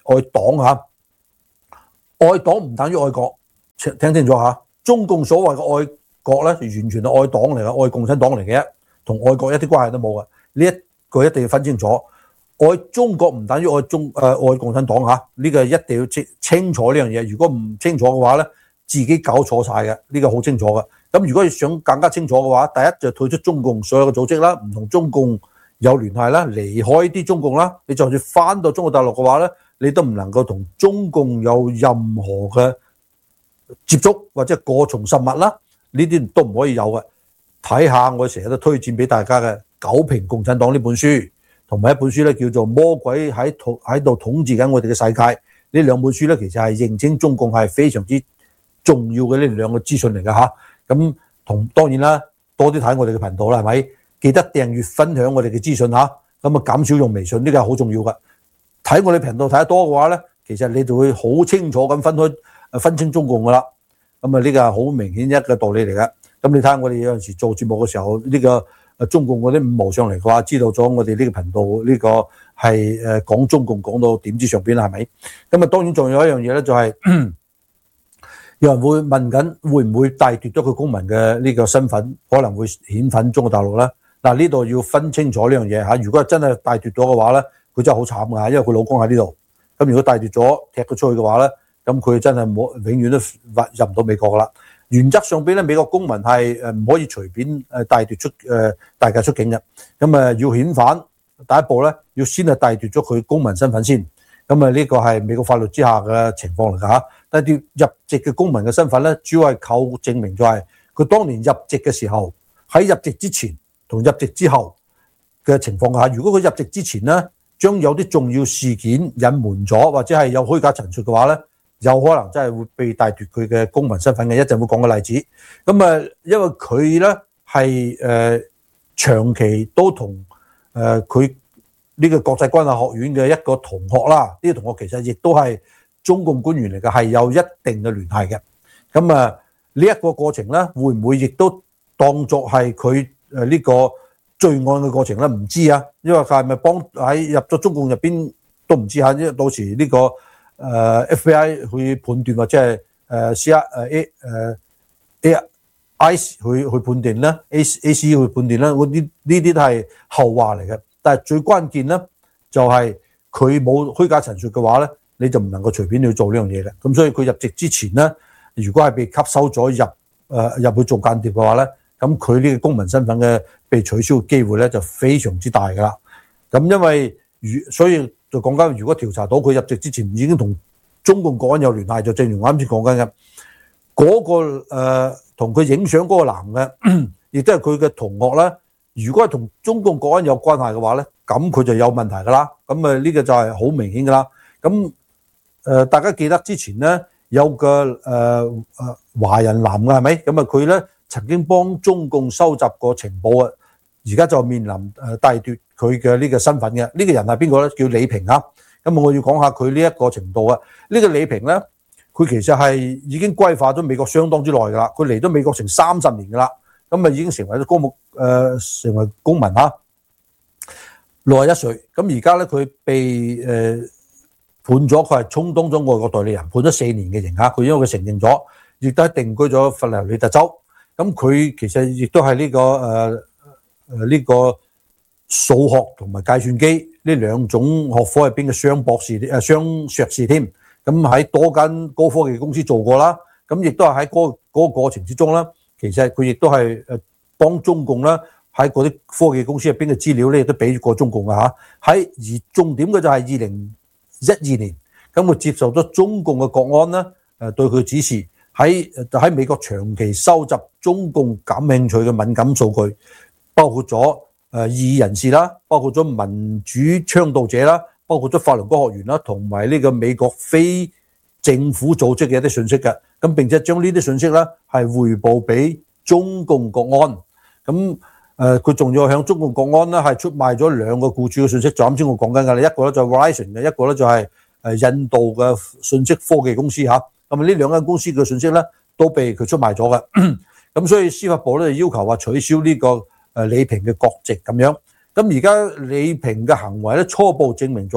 愛黨嚇，愛黨唔等於愛國，聽清楚嚇。中共所謂嘅愛國咧，完全係愛黨嚟嘅，愛共產黨嚟嘅，同愛國一啲關係都冇嘅。呢一個一定要分清楚。愛中國唔等於愛共產黨嚇，呢個一定要清楚呢樣嘢。如果唔清楚嘅話咧，自己搞錯晒嘅，呢個好清楚嘅。咁如果你想更加清楚嘅話，第一就退出中共所有嘅組織啦，唔同中共有聯繫啦，離開啲中共啦。你就算翻到中國大陸嘅話咧，你都唔能夠同中共有任何嘅接觸或者過從甚密啦，呢啲都唔可以有嘅。睇下我成日都推薦俾大家嘅《九評共產黨》呢本書，同埋一本書咧叫做《魔鬼喺度統治緊我哋嘅世界》。呢兩本書咧其實係認清中共係非常之重要嘅呢兩個資訊嚟嘅嚇。咁當然啦，多啲睇我哋嘅頻道啦，係咪？記得訂閱分享我哋嘅資訊嚇，咁啊減少用微信，呢個係好重要嘅。睇我哋頻道睇得多嘅話咧，其實你就會好清楚咁分清中共噶啦。咁啊呢個係好明顯一個道理嚟嘅。咁你睇下我哋有陣時做節目嘅時候，呢個中共嗰啲五毛上嚟嘅話，知道咗我哋呢個頻道呢個係講中共講到點子上邊啦，係咪？咁啊當然仲有一樣嘢咧，就係有人會問緊會唔會帶奪咗佢公民嘅呢個身份，可能會遣返中國大陸咧？嗱，呢度要分清楚呢樣嘢嚇。如果真係帶奪咗嘅話咧，佢真係好慘㗎，因為佢老公喺呢度。咁如果帶奪咗踢佢出去嘅話咧，咁佢真係永遠都入唔到美國㗎啦。原則上邊咧，美國公民係唔可以隨便帶奪大家出境嘅。咁要遣返，第一步咧要先係帶奪咗佢公民身份先。咁呢個係美國法律之下嘅情況嚟㗎嚇。但係入籍嘅公民嘅身份咧，主要係靠證明就係佢當年入籍嘅時候，喺入籍之前同入籍之後嘅情況下，如果佢入籍之前咧將有啲重要事件隱瞞咗，或者係有虛假陳述嘅話咧，有可能真係會被帶奪佢嘅公民身份嘅。一陣會講個例子。咁因為佢咧係長期都同佢呢個國際關係學院嘅一個同學啦，呢個同學其實亦都係中共官員嚟嘅，係有一定嘅聯繫嘅。咁呢一個過程咧，會唔會亦都當作係佢呢個罪案嘅過程咧？唔知啊，因為佢係咪喺入咗中共入邊都唔知嚇，因為到時呢個FBI 去判斷或者係ICE 去判斷咧 ，AC 去判斷咧，呢啲都係後話嚟嘅。但係最關鍵咧，就係佢冇虛假陳述嘅話咧，你就唔能夠隨便去做呢樣嘢嘅。咁所以佢入籍之前咧，如果係被吸收咗入去做間諜嘅話咧，咁佢呢個公民身份嘅被取消嘅機會咧就非常之大噶啦。咁因為所以就講緊，如果調查到佢入籍之前已經同中共國安有聯繫，就正如我啱先講緊嘅嗰個同佢影相嗰個男嘅，亦都係佢嘅同學咧。如果係同中共國安有關係嘅話咧，咁佢就有問題噶啦。咁呢個就係好明顯噶啦。咁大家記得之前咧有個華人男嘅係咪？咁佢咧曾經幫中共收集過情報啊，而家就面臨帶奪佢嘅呢個身份嘅。呢個人係邊個咧？叫李平啊。咁我要講下佢呢一個程度啊。呢個李平咧，佢其實係已經歸化咗美國相當之耐噶啦。佢嚟咗美國成30年噶啦。咁已經成為咗成為公民嚇，61歲。咁而家咧佢被判咗，佢係充當咗外國代理人，判咗4年嘅刑嚇。佢因為佢承認咗，亦都係定居咗佛羅里達州。咁佢其實亦都係呢個數學同埋計算機呢兩種學科入邊嘅雙碩士添。咁喺多間高科技公司做過啦。咁亦都係喺嗰個過程之中咧。其實佢亦都係幫中共啦，喺嗰啲科技公司入邊嘅資料咧，亦都俾過中共嘅嚇。而重點嘅就係2012年，咁佢接受咗中共嘅國安咧對佢指示，喺美國長期收集中共感興趣嘅敏感數據，包括咗異議人士啦，包括咗民主倡導者啦，包括咗法輪功學員啦，同埋呢個美國非政府組織嘅一啲信息嘅。咁並且將呢啲信息咧係匯報俾中共國安，咁佢仲要向中共國安咧係出賣咗2個僱主嘅信息，就啱先我講緊㗎啦，一個咧就係 Verizon 嘅，一個咧就係印度嘅信息科技公司嚇，咁呢2間公司嘅信息咧都被佢出賣咗嘅，咁所以司法部咧就要求話取消呢個李平嘅國籍咁樣，咁而家李平嘅行為咧初步證明咗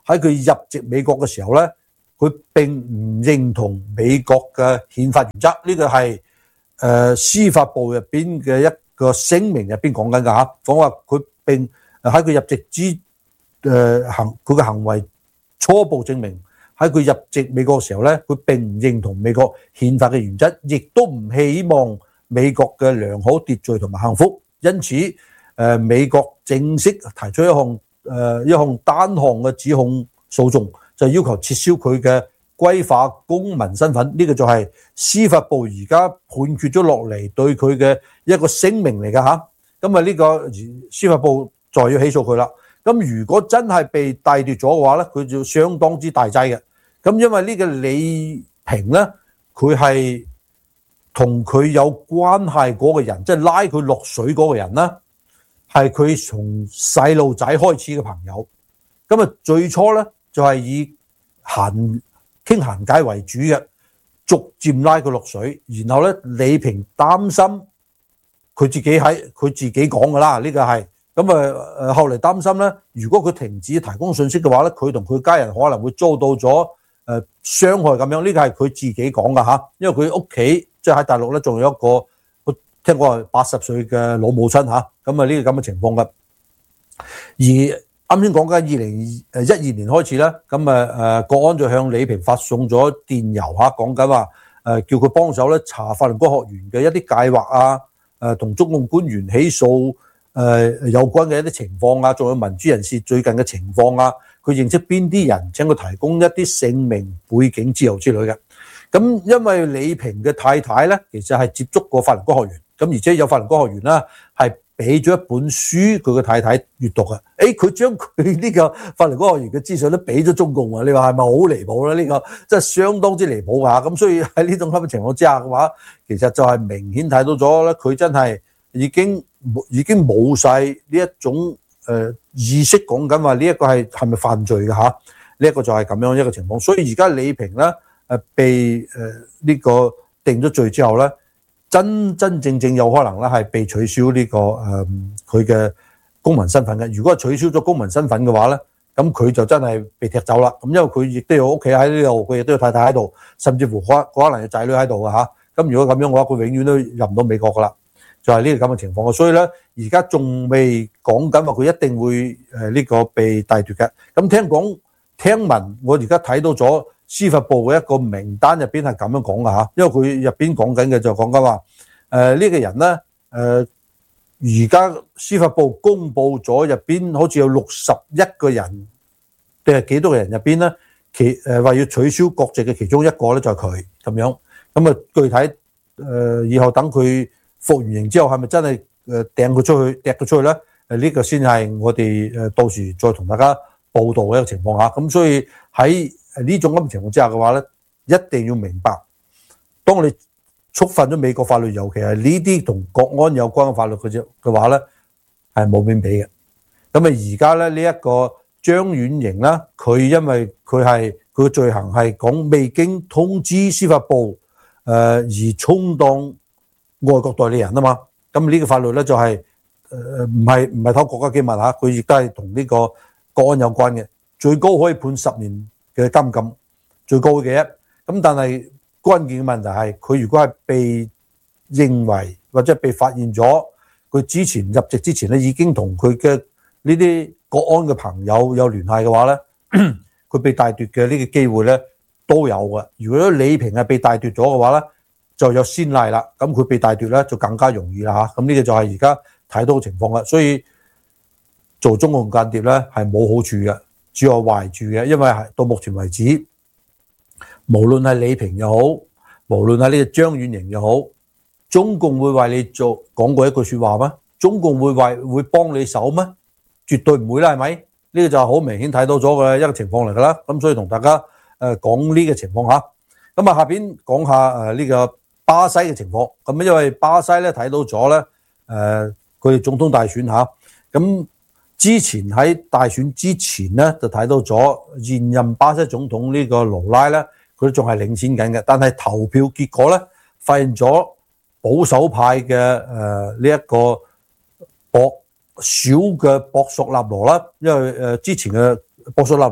喺佢入籍美國嘅時候咧，佢並唔認同美國嘅憲法原則，呢個係司法部入邊嘅一個聲明入邊講緊㗎嚇，講話佢並喺佢入籍之佢嘅行為初步證明喺佢入籍美國嘅時候咧，佢並唔認同美國憲法嘅原則，亦都唔希望美國嘅良好秩序同埋幸福，因此美國正式提出一項單項嘅指控訴訟，就要求撤銷佢嘅歸化公民身份。呢個就係司法部而家判決咗落嚟對佢嘅一個聲明嚟㗎嚇。咁啊呢個司法部再要起訴佢啦。咁如果真係被逮奪咗嘅話咧，佢就相當之大劑嘅。咁因為呢個李平咧，佢係同佢有關係嗰個人，即係拉佢落水嗰個人啦，係佢從細路仔開始嘅朋友。咁啊最初咧就係以傾閒偈為主嘅，逐漸拉佢落水。然後咧李平擔心佢自己講㗎啦，呢個係。咁後嚟擔心咧，如果佢停止提供信息嘅話咧，佢同佢家人可能會遭到咗傷害咁樣。呢個係佢自己講㗎嚇，因為佢屋企即係喺大陸咧，仲有一個我聽講係80歲嘅老母親嚇。咁呢個咁嘅情況㗎。而啱先講緊2012年開始咧，咁國安就向李平發送咗電郵嚇，講緊話叫佢幫手咧查法輪功學員嘅一啲計劃啊，同中共官員起訴有關嘅一啲情況啊，仲有民主人士最近嘅情況啊，佢認識邊啲人，請佢提供一啲姓名、背景之類之類嘅。咁因為李平嘅太太咧，其實係接觸過法輪功學員，咁而且有法輪功學員啦，係俾咗一本書佢嘅太太閱讀嘅。佢將佢呢個法輪功學員嘅資訊都俾咗中共啊！你話係咪好離譜咧？呢個真係相當之離譜㗎。咁所以喺呢種咁嘅情況之下嘅話，其實就係明顯睇到咗咧，佢真係已經冇晒呢一種意識，講緊話呢一個係咪犯罪嘅嚇？呢一個就係咁樣一個情況。所以而家李平咧被呢個定咗罪之後咧，真正有可能咧係被取消呢個佢嘅公民身份嘅。如果係取消咗公民身份嘅話咧，咁佢就真係被踢走啦。咁因為佢亦都有屋企喺呢度，佢亦都有太太喺度，甚至乎可能有仔女喺度嘅嚇。咁如果咁樣嘅話，佢永遠都入唔到美國噶啦。就係呢個咁嘅情況，所以咧而家仲未講緊話佢一定會呢個被逮奪嘅。咁聽聞，我而家睇到咗司法部嘅一個名單入邊係咁樣講嘅嚇，因為佢入邊講緊嘅就講緊話呢個人咧而家司法部公佈咗入邊好似有61個人定係幾多個人入邊咧，話要取消國籍嘅其中一個咧就係佢咁樣。咁啊具體以後等佢服完刑之後係咪真係掟佢出去咧？呢個先係我哋到時再同大家報道嘅一個情況下。咁所以喺呢種咁嘅情況之下嘅話咧，一定要明白，當你觸犯咗美國法律，尤其係呢啲同國安有關嘅法律嘅話咧，係冇面俾嘅。咁而家咧呢一個張婉瑩啦，佢因為佢嘅罪行係講未經通知司法部而充當外國代理人啊嘛，咁呢個法律咧就係唔係偷國家機密嚇，佢亦都係同呢個國安有關嘅，最高可以判10年嘅監禁，最高嘅。咁但係關鍵嘅問題係，佢如果係被認為或者被發現咗，佢之前入籍之前咧已經同佢嘅呢啲國安嘅朋友有聯繫嘅話咧，佢被逮奪嘅呢個機會咧都有嘅。如果李平係被逮奪咗嘅話咧，就有先例啦，咁佢被逮奪咧就更加容易啦嚇。咁呢個就係而家睇到嘅情況啦。所以做中共間諜咧係冇好處嘅，只有壞處嘅。因為到目前為止，無論係李平又好，無論係呢個張婉瑩又好，中共會為你講過一句説話咩？中共會幫你手咩？絕對唔會啦，係咪？呢個就係好明顯睇到咗嘅一個情況嚟㗎啦。咁所以同大家講呢個情況嚇。咁啊，下邊講下呢個巴西嘅情況。咁因為巴西咧睇到咗咧，佢哋總統大選嚇。咁之前喺大選之前咧，就睇到咗現任巴西總統呢個盧拉咧，佢都仲係領先緊嘅。但係投票結果咧，發現咗保守派嘅呢一個小嘅博索納羅啦，因為之前嘅博索納羅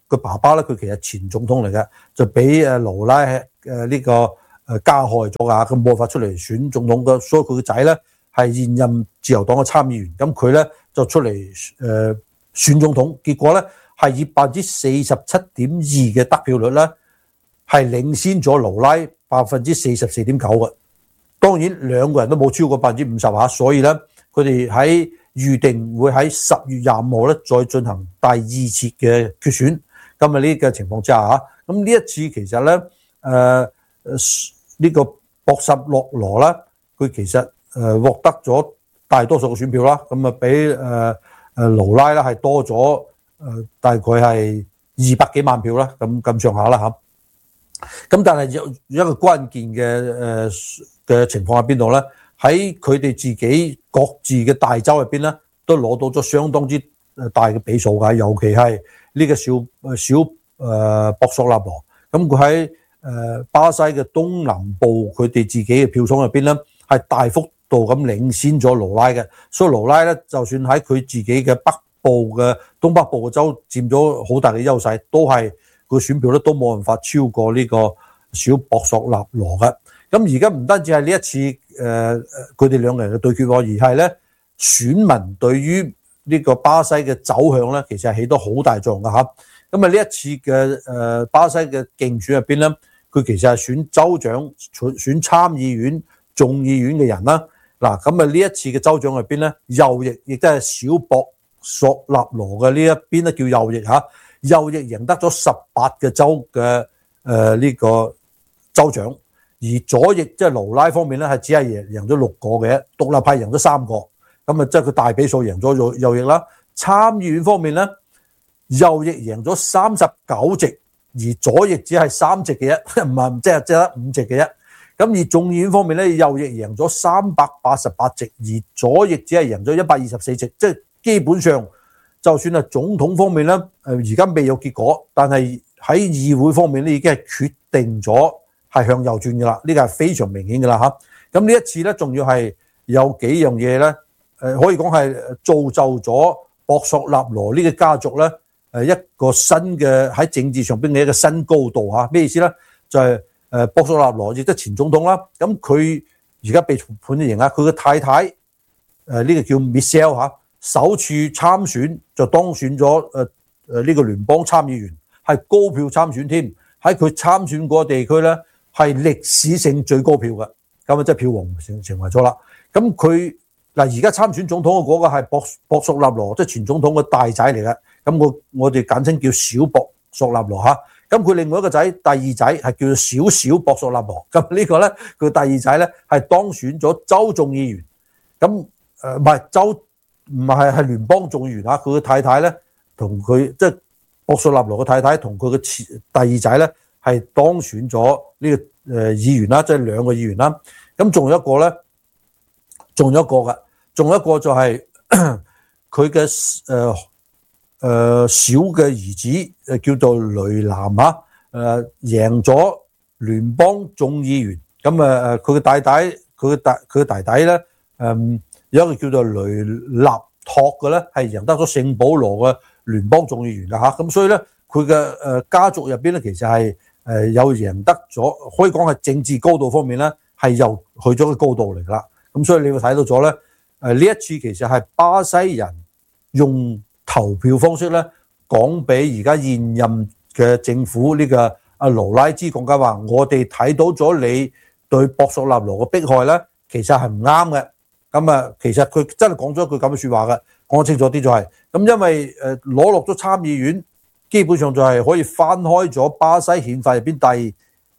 佢爸爸咧，佢其實前總統嚟嘅，就俾盧拉呢個加害咗㗎，佢冇辦法出嚟選總統嘅，所以佢個仔咧係現任自由黨嘅參議員，咁佢咧就出嚟選總統，結果咧係以47.2%嘅得票率咧係領先咗盧拉44.9%嘅。當然兩個人都冇超過50%嚇，所以咧佢哋喺預定會喺10月25號咧再進行第二次嘅決選。今日呢個情況之下嚇，咁呢一次其實咧呢個博什洛羅啦，佢其實獲得咗大多數嘅選票啦，咁啊比盧拉啦係多咗大概係200幾萬票啦，咁上下啦嚇。咁但係有一個關鍵嘅情況喺邊度咧？喺佢哋自己各自嘅大州入邊咧，都攞到咗相當之大嘅比數㗎，尤其係呢個小博索納羅，咁佢喺巴西嘅東南部佢哋自己嘅票倉入邊咧，係大幅度咁領先咗盧拉嘅，所以盧拉咧就算喺佢自己嘅北部嘅東北部嘅州佔咗好大嘅優勢，都係個選票咧都冇辦法超過呢個小博索納羅嘅。咁而家唔單止係呢一次佢哋兩個人嘅對決，而係咧選民對於呢個巴西嘅走向咧，其實係起到好大作用㗎嚇。咁啊呢一次嘅巴西嘅競選入邊咧，佢其實係選州長、選參議院、眾議院嘅人啦。嗱，咁啊呢一次嘅州長入邊咧，右翼亦都係小博索納羅嘅呢一邊咧叫右翼嚇，右翼贏得咗18個州嘅呢個州長，而左翼即係盧拉方面咧係只係贏咗6個嘅，獨立派贏咗3個，咁啊即係佢大比數贏咗右翼啦。參議院方面咧，右翼贏咗39席，而左翼只係3席嘅啫，唔係即係得5席嘅啫。咁而眾議院方面咧，右翼贏咗388席，而左翼只係贏咗124席，即係基本上就算係總統方面咧，而家未有結果，但係喺議會方面咧已經係決定咗係向右轉嘅啦，呢個係非常明顯嘅啦嚇。咁呢一次咧，仲要係有幾樣嘢咧，可以講係造就咗博索納羅呢個家族咧，一個新嘅喺政治上邊嘅一個新高度嚇。咩意思咧？就係博索納羅亦都前總統啦。咁佢而家被判刑啊，佢嘅太太呢個叫 Michelle 嚇，首次參選就當選咗呢個聯邦參議員，係高票參選添。喺佢參選嗰個地區咧，係歷史性最高票嘅，咁啊即係票王成為咗啦。咁佢嗱而家參選總統嘅嗰個係博索納羅，即係前總統嘅大仔嚟嘅。咁我哋簡稱叫小博索納羅嚇。咁佢另外一個仔，第二仔係叫做小博索納羅。咁呢個咧，佢第二仔咧係當選咗州眾議員。咁唔係州，唔係聯邦眾議員嚇。佢嘅太太咧同佢即係博索納羅嘅太太同佢嘅第二仔咧係當選咗呢個議員啦，即係2個議員啦。咁仲有一個咧，仲有一個就係佢嘅小嘅兒子叫做雷南嚇，贏咗聯邦眾議員。咁佢嘅弟弟咧，有一個叫做雷納托嘅咧，係贏得咗聖保羅嘅聯邦眾議員嘅嚇。咁所以咧，佢嘅家族入邊咧，其實係有贏得咗，可以講係政治高度方面咧，係又去咗個高度嚟啦。咁所以你會睇到咗咧，呢一次其實係巴西人用投票方式咧，講俾而家現任嘅政府呢個阿盧拉茲講緊話，我哋睇到咗你對博索納羅嘅迫害咧，其實係唔啱嘅。咁啊，其實佢真係講咗一句咁嘅説話嘅，講清楚啲就係咁，因為攞落咗參議院，基本上就係可以翻開咗巴西憲法入邊第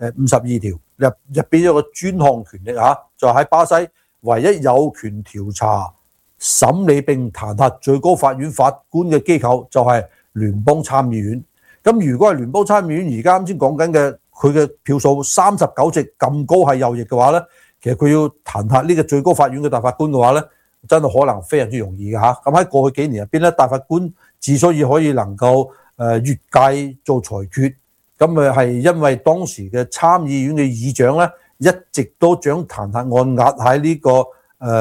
52條入邊有個專項權力嚇，就喺巴西唯一有權調查、審理並彈劾最高法院法官嘅機構就係聯邦參議院。咁如果係聯邦參議院而家啱先講緊嘅佢嘅票數39席咁高係右翼嘅話咧，其實佢要彈劾呢個最高法院嘅大法官嘅話咧，真係可能非常之容易嘅嚇。咁喺過去幾年入邊咧，大法官之所以可以能夠越界做裁決，咁係因為當時嘅參議院嘅議長咧一直都將彈劾案壓喺呢個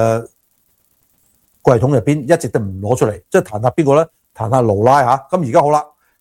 櫃桶入邊，一直都唔攞出嚟，即係彈劾邊個咧？彈劾盧拉嚇。咁而家好啦，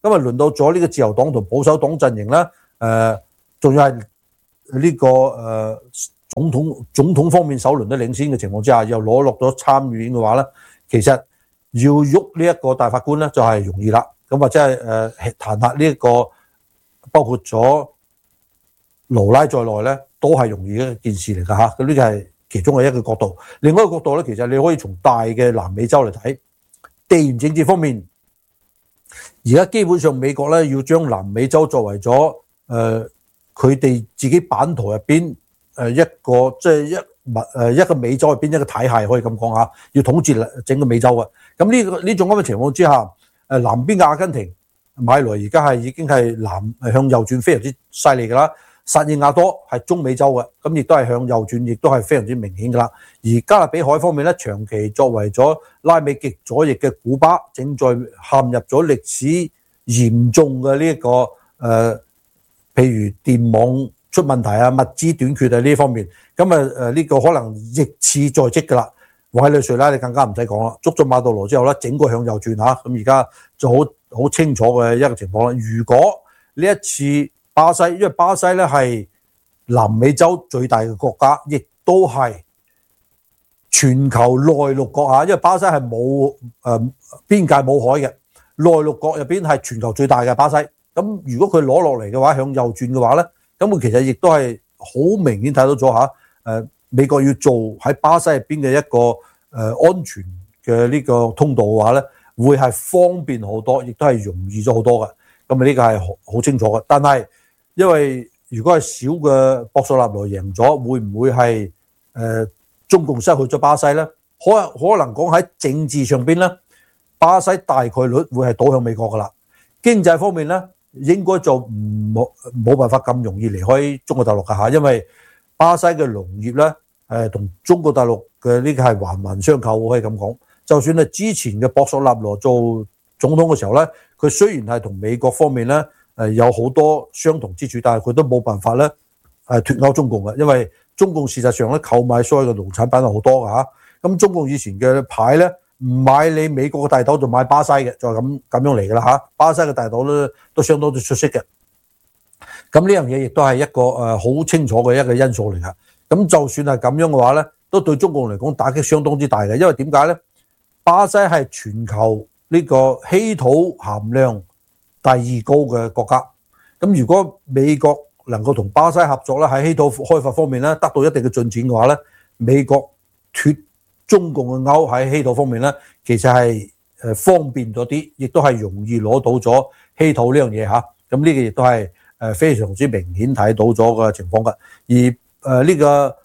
咁啊輪到咗呢個自由黨同保守黨陣營啦，仲要係呢個總統方面首輪都領先嘅情況之下，又攞落咗參議院嘅話咧，其實要喐呢一個大法官咧就係容易啦。咁或者係彈劾呢一個包括咗勞拉在內咧，都係容易嘅一件事嚟㗎嚇。咁呢個係其中嘅一個角度。另外一個角度咧，其實你可以從大嘅南美洲嚟睇，地緣政治方面，而家基本上美國咧要將南美洲作為咗佢哋自己版圖入邊一個即係一個美洲入邊一個體系，可以咁講下，要統治整個美洲嘅。咁呢種咁嘅情況之下，南邊嘅阿根廷買來而家係已經係向右轉非常之犀利㗎啦。薩爾瓦多係中美洲嘅，咁亦都係向右轉，亦都係非常之明顯㗎啦。而加勒比海方面咧，長期作為咗拉美極左翼嘅古巴，正在陷入咗歷史嚴重嘅呢一個譬如電網出問題啊、物資短缺啊呢方面，咁呢個可能逆刺在即㗎啦。委內瑞拉你更加唔使講啦，捉咗馬杜羅之後咧，整個向右轉嚇，咁而家就好清楚嘅一個情況啦。如果呢一次巴西，因為巴西咧係南美洲最大嘅國家，亦都係全球內陸國嚇，因為巴西係冇邊界冇海嘅，內陸國入邊係全球最大嘅巴西。咁如果佢攞落嚟嘅話，向右轉嘅話咧，咁佢其實亦都係好明顯睇到咗嚇，美國要做喺巴西入邊嘅一個安全嘅呢個通道嘅話咧，會係方便好多，亦都係容易咗好多嘅。咁呢個係好清楚嘅。但係因為如果係小嘅博索納羅贏咗，會唔會係中共失去咗巴西咧？可能講喺政治上邊咧，巴西大概率會係倒向美國噶啦。經濟方面咧，應該就冇辦法咁容易離開中國大陸噶嚇，因為巴西嘅農業咧同中國大陸嘅呢個係環環相扣，可以咁講。就算係之前嘅博索納羅做總統嘅時候咧，佢雖然係同美國方面咧有好多相同之處，但係佢都冇辦法咧脫鈎中共嘅，因為中共事實上咧購買所有嘅農產品係好多㗎嚇。咁中共以前嘅牌咧唔買你美國嘅大豆就買巴西嘅，就係咁樣嚟㗎啦嚇。巴西嘅大豆咧都相當之出色嘅。咁呢樣嘢亦都係一個好清楚嘅一個因素嚟㗎。咁就算係咁樣嘅話咧，都對中共嚟講打擊相當之大嘅，因為點解咧？巴西係全球呢個稀土含量第二高嘅國家。咁如果美國能夠同巴西合作咧，喺稀土開發方面咧得到一定嘅進展嘅話咧，美國脫中共嘅鈎喺稀土方面咧，其實係方便咗啲，亦都係容易攞到咗稀土呢樣嘢嚇。咁呢個亦都係非常之明顯睇到咗嘅情況㗎。而呢個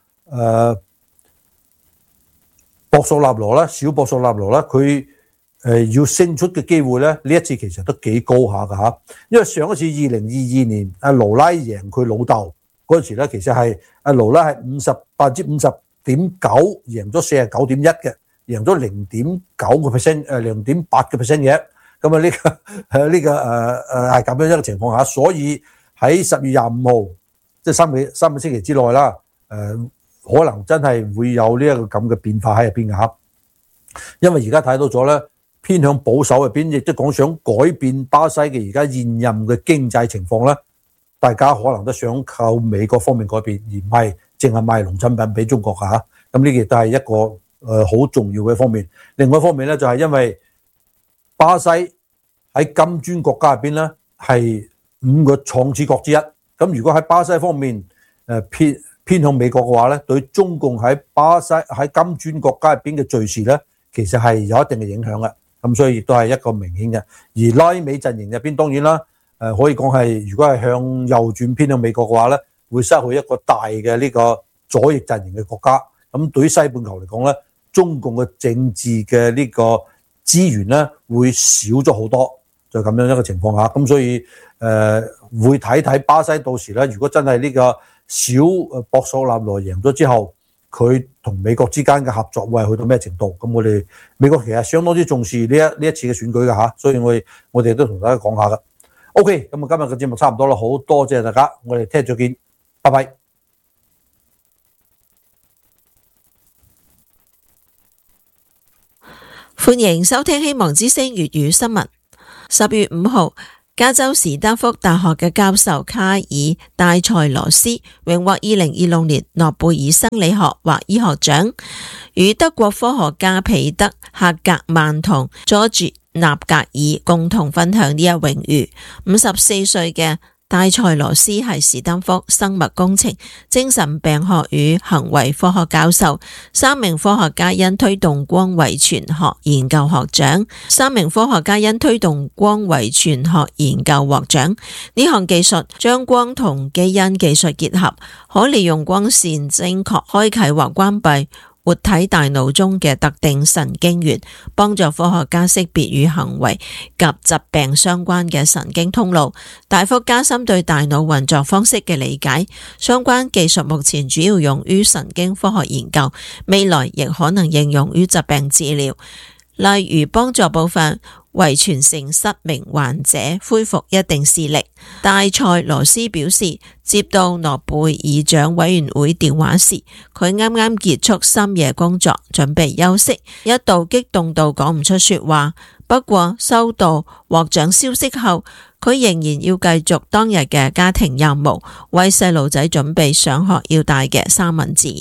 博索納羅啦，小博索納羅啦，佢要勝出嘅機會咧，呢一次其實都幾高下㗎嚇。因為上一次2022年阿盧拉贏佢老豆嗰陣時咧，其實係阿盧拉係50.9%贏咗49.1%嘅，贏咗0.9%、0.8% 嘅。咁啊呢個係咁樣一個情況下，所以喺10月25號，即係三個星期之內啦，可能真係會有呢一個咁嘅變化喺入邊嘅嚇。因為而家睇到咗咧，偏向保守入邊，亦都講想改變巴西嘅而家現任嘅經濟情況咧，大家可能都想靠美國方面改變，而唔係淨係賣農產品俾中國嘅嚇。咁呢個都係一個好重要嘅方面。另外一方面咧，就係因為巴西喺金磚國家入邊咧係5個創始國之一。咁如果喺巴西方面偏向美國嘅話咧，對中共喺金磚國家入邊嘅敘事咧，其實係有一定嘅影響嘅。咁所以亦都係一個明顯嘅。而拉美陣營入邊當然啦，可以講係如果係向右轉偏向美國嘅話咧，會失去一個大嘅呢個左翼陣營嘅國家。咁對於西半球嚟講咧，中共嘅政治嘅呢個資源咧會少咗好多，就咁樣一個情況下。咁所以會睇睇巴西到時咧，如果真係呢個小博索納羅贏咗之後，佢同美國之間嘅合作會係去到咩程度？咁我哋美國其實相當之重視呢一次嘅選舉㗎嚇，所以我哋都同大家講下㗎。OK，咁今日嘅節目差唔多啦，好多謝大家，我哋聽日再見，拜拜。 歡迎收聽希望之聲粵語新聞。10月5號， 加州史丹福大學嘅教授卡爾戴塞羅斯榮獲2026年諾貝爾生理學或醫學獎，與德國科學家彼得赫格曼同佐治納格爾共同分享呢一榮譽。54歲嘅戴塞羅斯係史丹福生物工程、精神病學與行為科學教授，3名科學家因推動光遺傳學研究獲獎。3名科學家因推動光遺傳學研究獲獎。呢項技術將光同基因技術結合，可利用光線精確開啟或關閉活體大腦中嘅特定神經元，幫助科學家識別與行為及疾病相關嘅神經通路，大幅加深對大腦運作方式嘅理解。相關技術目前主要用於神經科學研究，未來亦可能應用於疾病治療，例如幫助部分遺傳性失明患者恢復一定視力。戴塞羅斯表示，接到諾貝爾獎委員會電話時，佢啱啱結束深夜工作，準備休息，一度激動到講唔出說話。不過收到獲獎消息後，佢仍然要繼續當日嘅家庭任務，為細路仔準備上學要帶嘅三文治。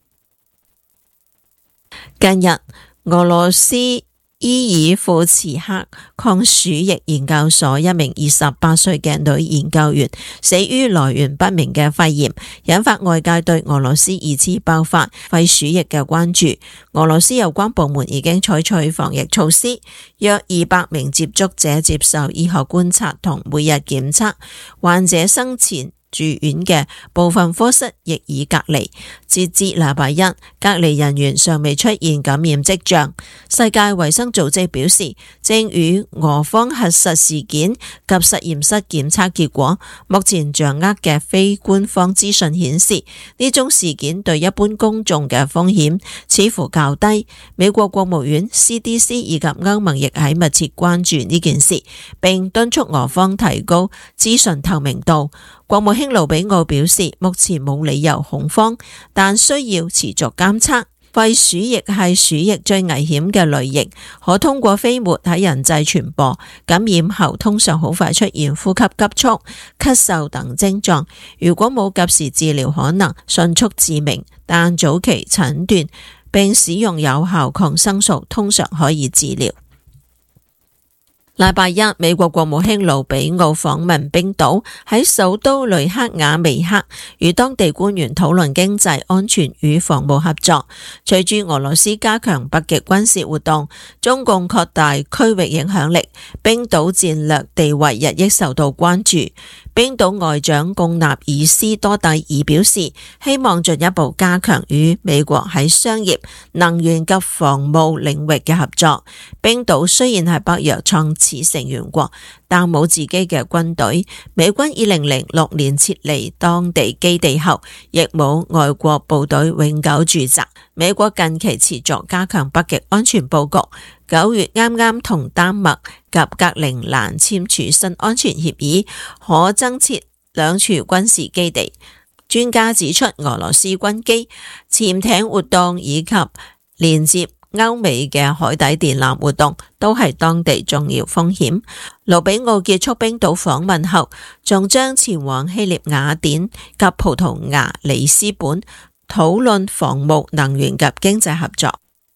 近日，俄羅斯伊爾庫茨克抗鼠疫研究所一名28歲嘅女研究員死於來源不明嘅肺炎，引發外界對俄羅斯二次爆發肺鼠疫嘅關注。俄羅斯有關部門已經採取防疫措施，約200名接觸者接受醫學觀察同每日檢測，患者生前住院嘅部分科室亦已隔離。截至禮拜一，隔離人員尚未出現感染跡象。世界衛生組織表示，正與俄方核實事件及實驗室檢測結果。目前掌握嘅非官方資訊顯示，呢宗事件對一般公眾嘅風險似乎較低。美國國務院、CDC 以及歐盟亦喺密切關注呢件事，並敦促俄方提高資訊透明度。國務卿盧比奧表示，目前冇理由恐慌，但需要持續監測。肺鼠疫係鼠疫最危險嘅類型，可通過飛沫喺人際傳播。感染後通常好快出現呼吸急促、咳嗽等症狀。如果冇及時治療，可能迅速致命，但早期診斷並使用有效抗生素通常可以治療。禮拜一，美國國務卿盧比奧訪問冰島，喺首都雷克雅未克與當地官員討論經濟、安全與防務合作。隨住俄羅斯加強北極軍事活動，中共擴大區域影響力，冰島戰略地位日益受到關注。冰島外長貢納爾斯多蒂爾表示，希望進一步加強與美國喺商業、能源及防務領域嘅合作。冰島雖然係北約創始成員國，但冇自己嘅軍隊。美軍2006年撤離當地基地後，亦冇外國部隊永久駐紮。美國近期持續加強北極安全佈局。9月啱啱同丹麥及格陵蘭簽署新安全協議，可增設2處軍事基地。專家指出，俄羅斯軍機、潛艇活動以及連接歐美嘅海底電纜活動都係當地重要風險。盧比奧結束冰島訪問後，仲將前往希臘雅典及葡萄牙里斯本，討論防務、能源及經濟合作。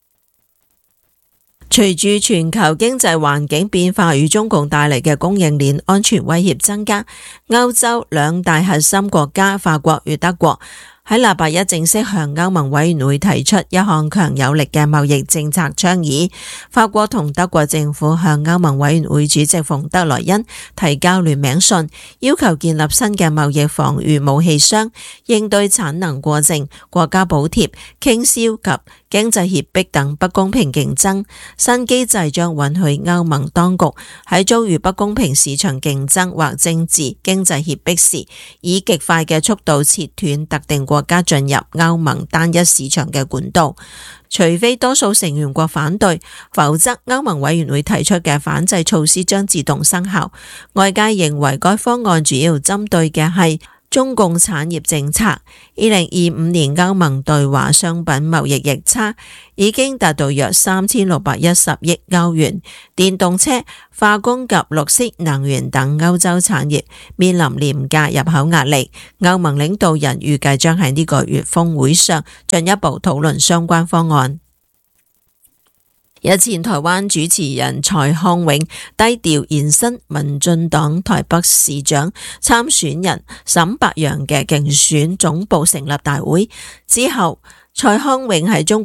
隨住全球經濟環境變化與中共帶嚟嘅供應鏈安全威脅增加，歐洲2大核心國家法國與德國喺禮拜一正式向歐盟委員會提出一項強有力嘅貿易政策倡議。法國同德國政府向歐盟委員會主席馮德萊恩提交聯名信，要求建立新嘅貿易防禦武器箱，應對產能過剩、國家補貼、傾銷及經濟脅迫等不公平競爭。新機制將允許歐盟當局喺遭遇不公平市場競爭或政治經濟脅迫時，以極快嘅速度切斷特定國家進入歐盟單一市場嘅管道，除非多數成員國反對，否則歐盟委員會提出嘅反制措施將自動生效。外界認為該方案主要針對嘅係中共產業政策。2025年歐盟對華商品貿易逆差已經達到約3610億歐元，電動車、化工及綠色能源等歐洲產業面臨廉價入口壓力。歐盟領導人預計將喺呢個月峰會上進一步討論相關方案。日前台灣主持人蔡康永低調現身民進黨台北市長參選人沈伯洋嘅競選總部成立大會之後，蔡康永喺中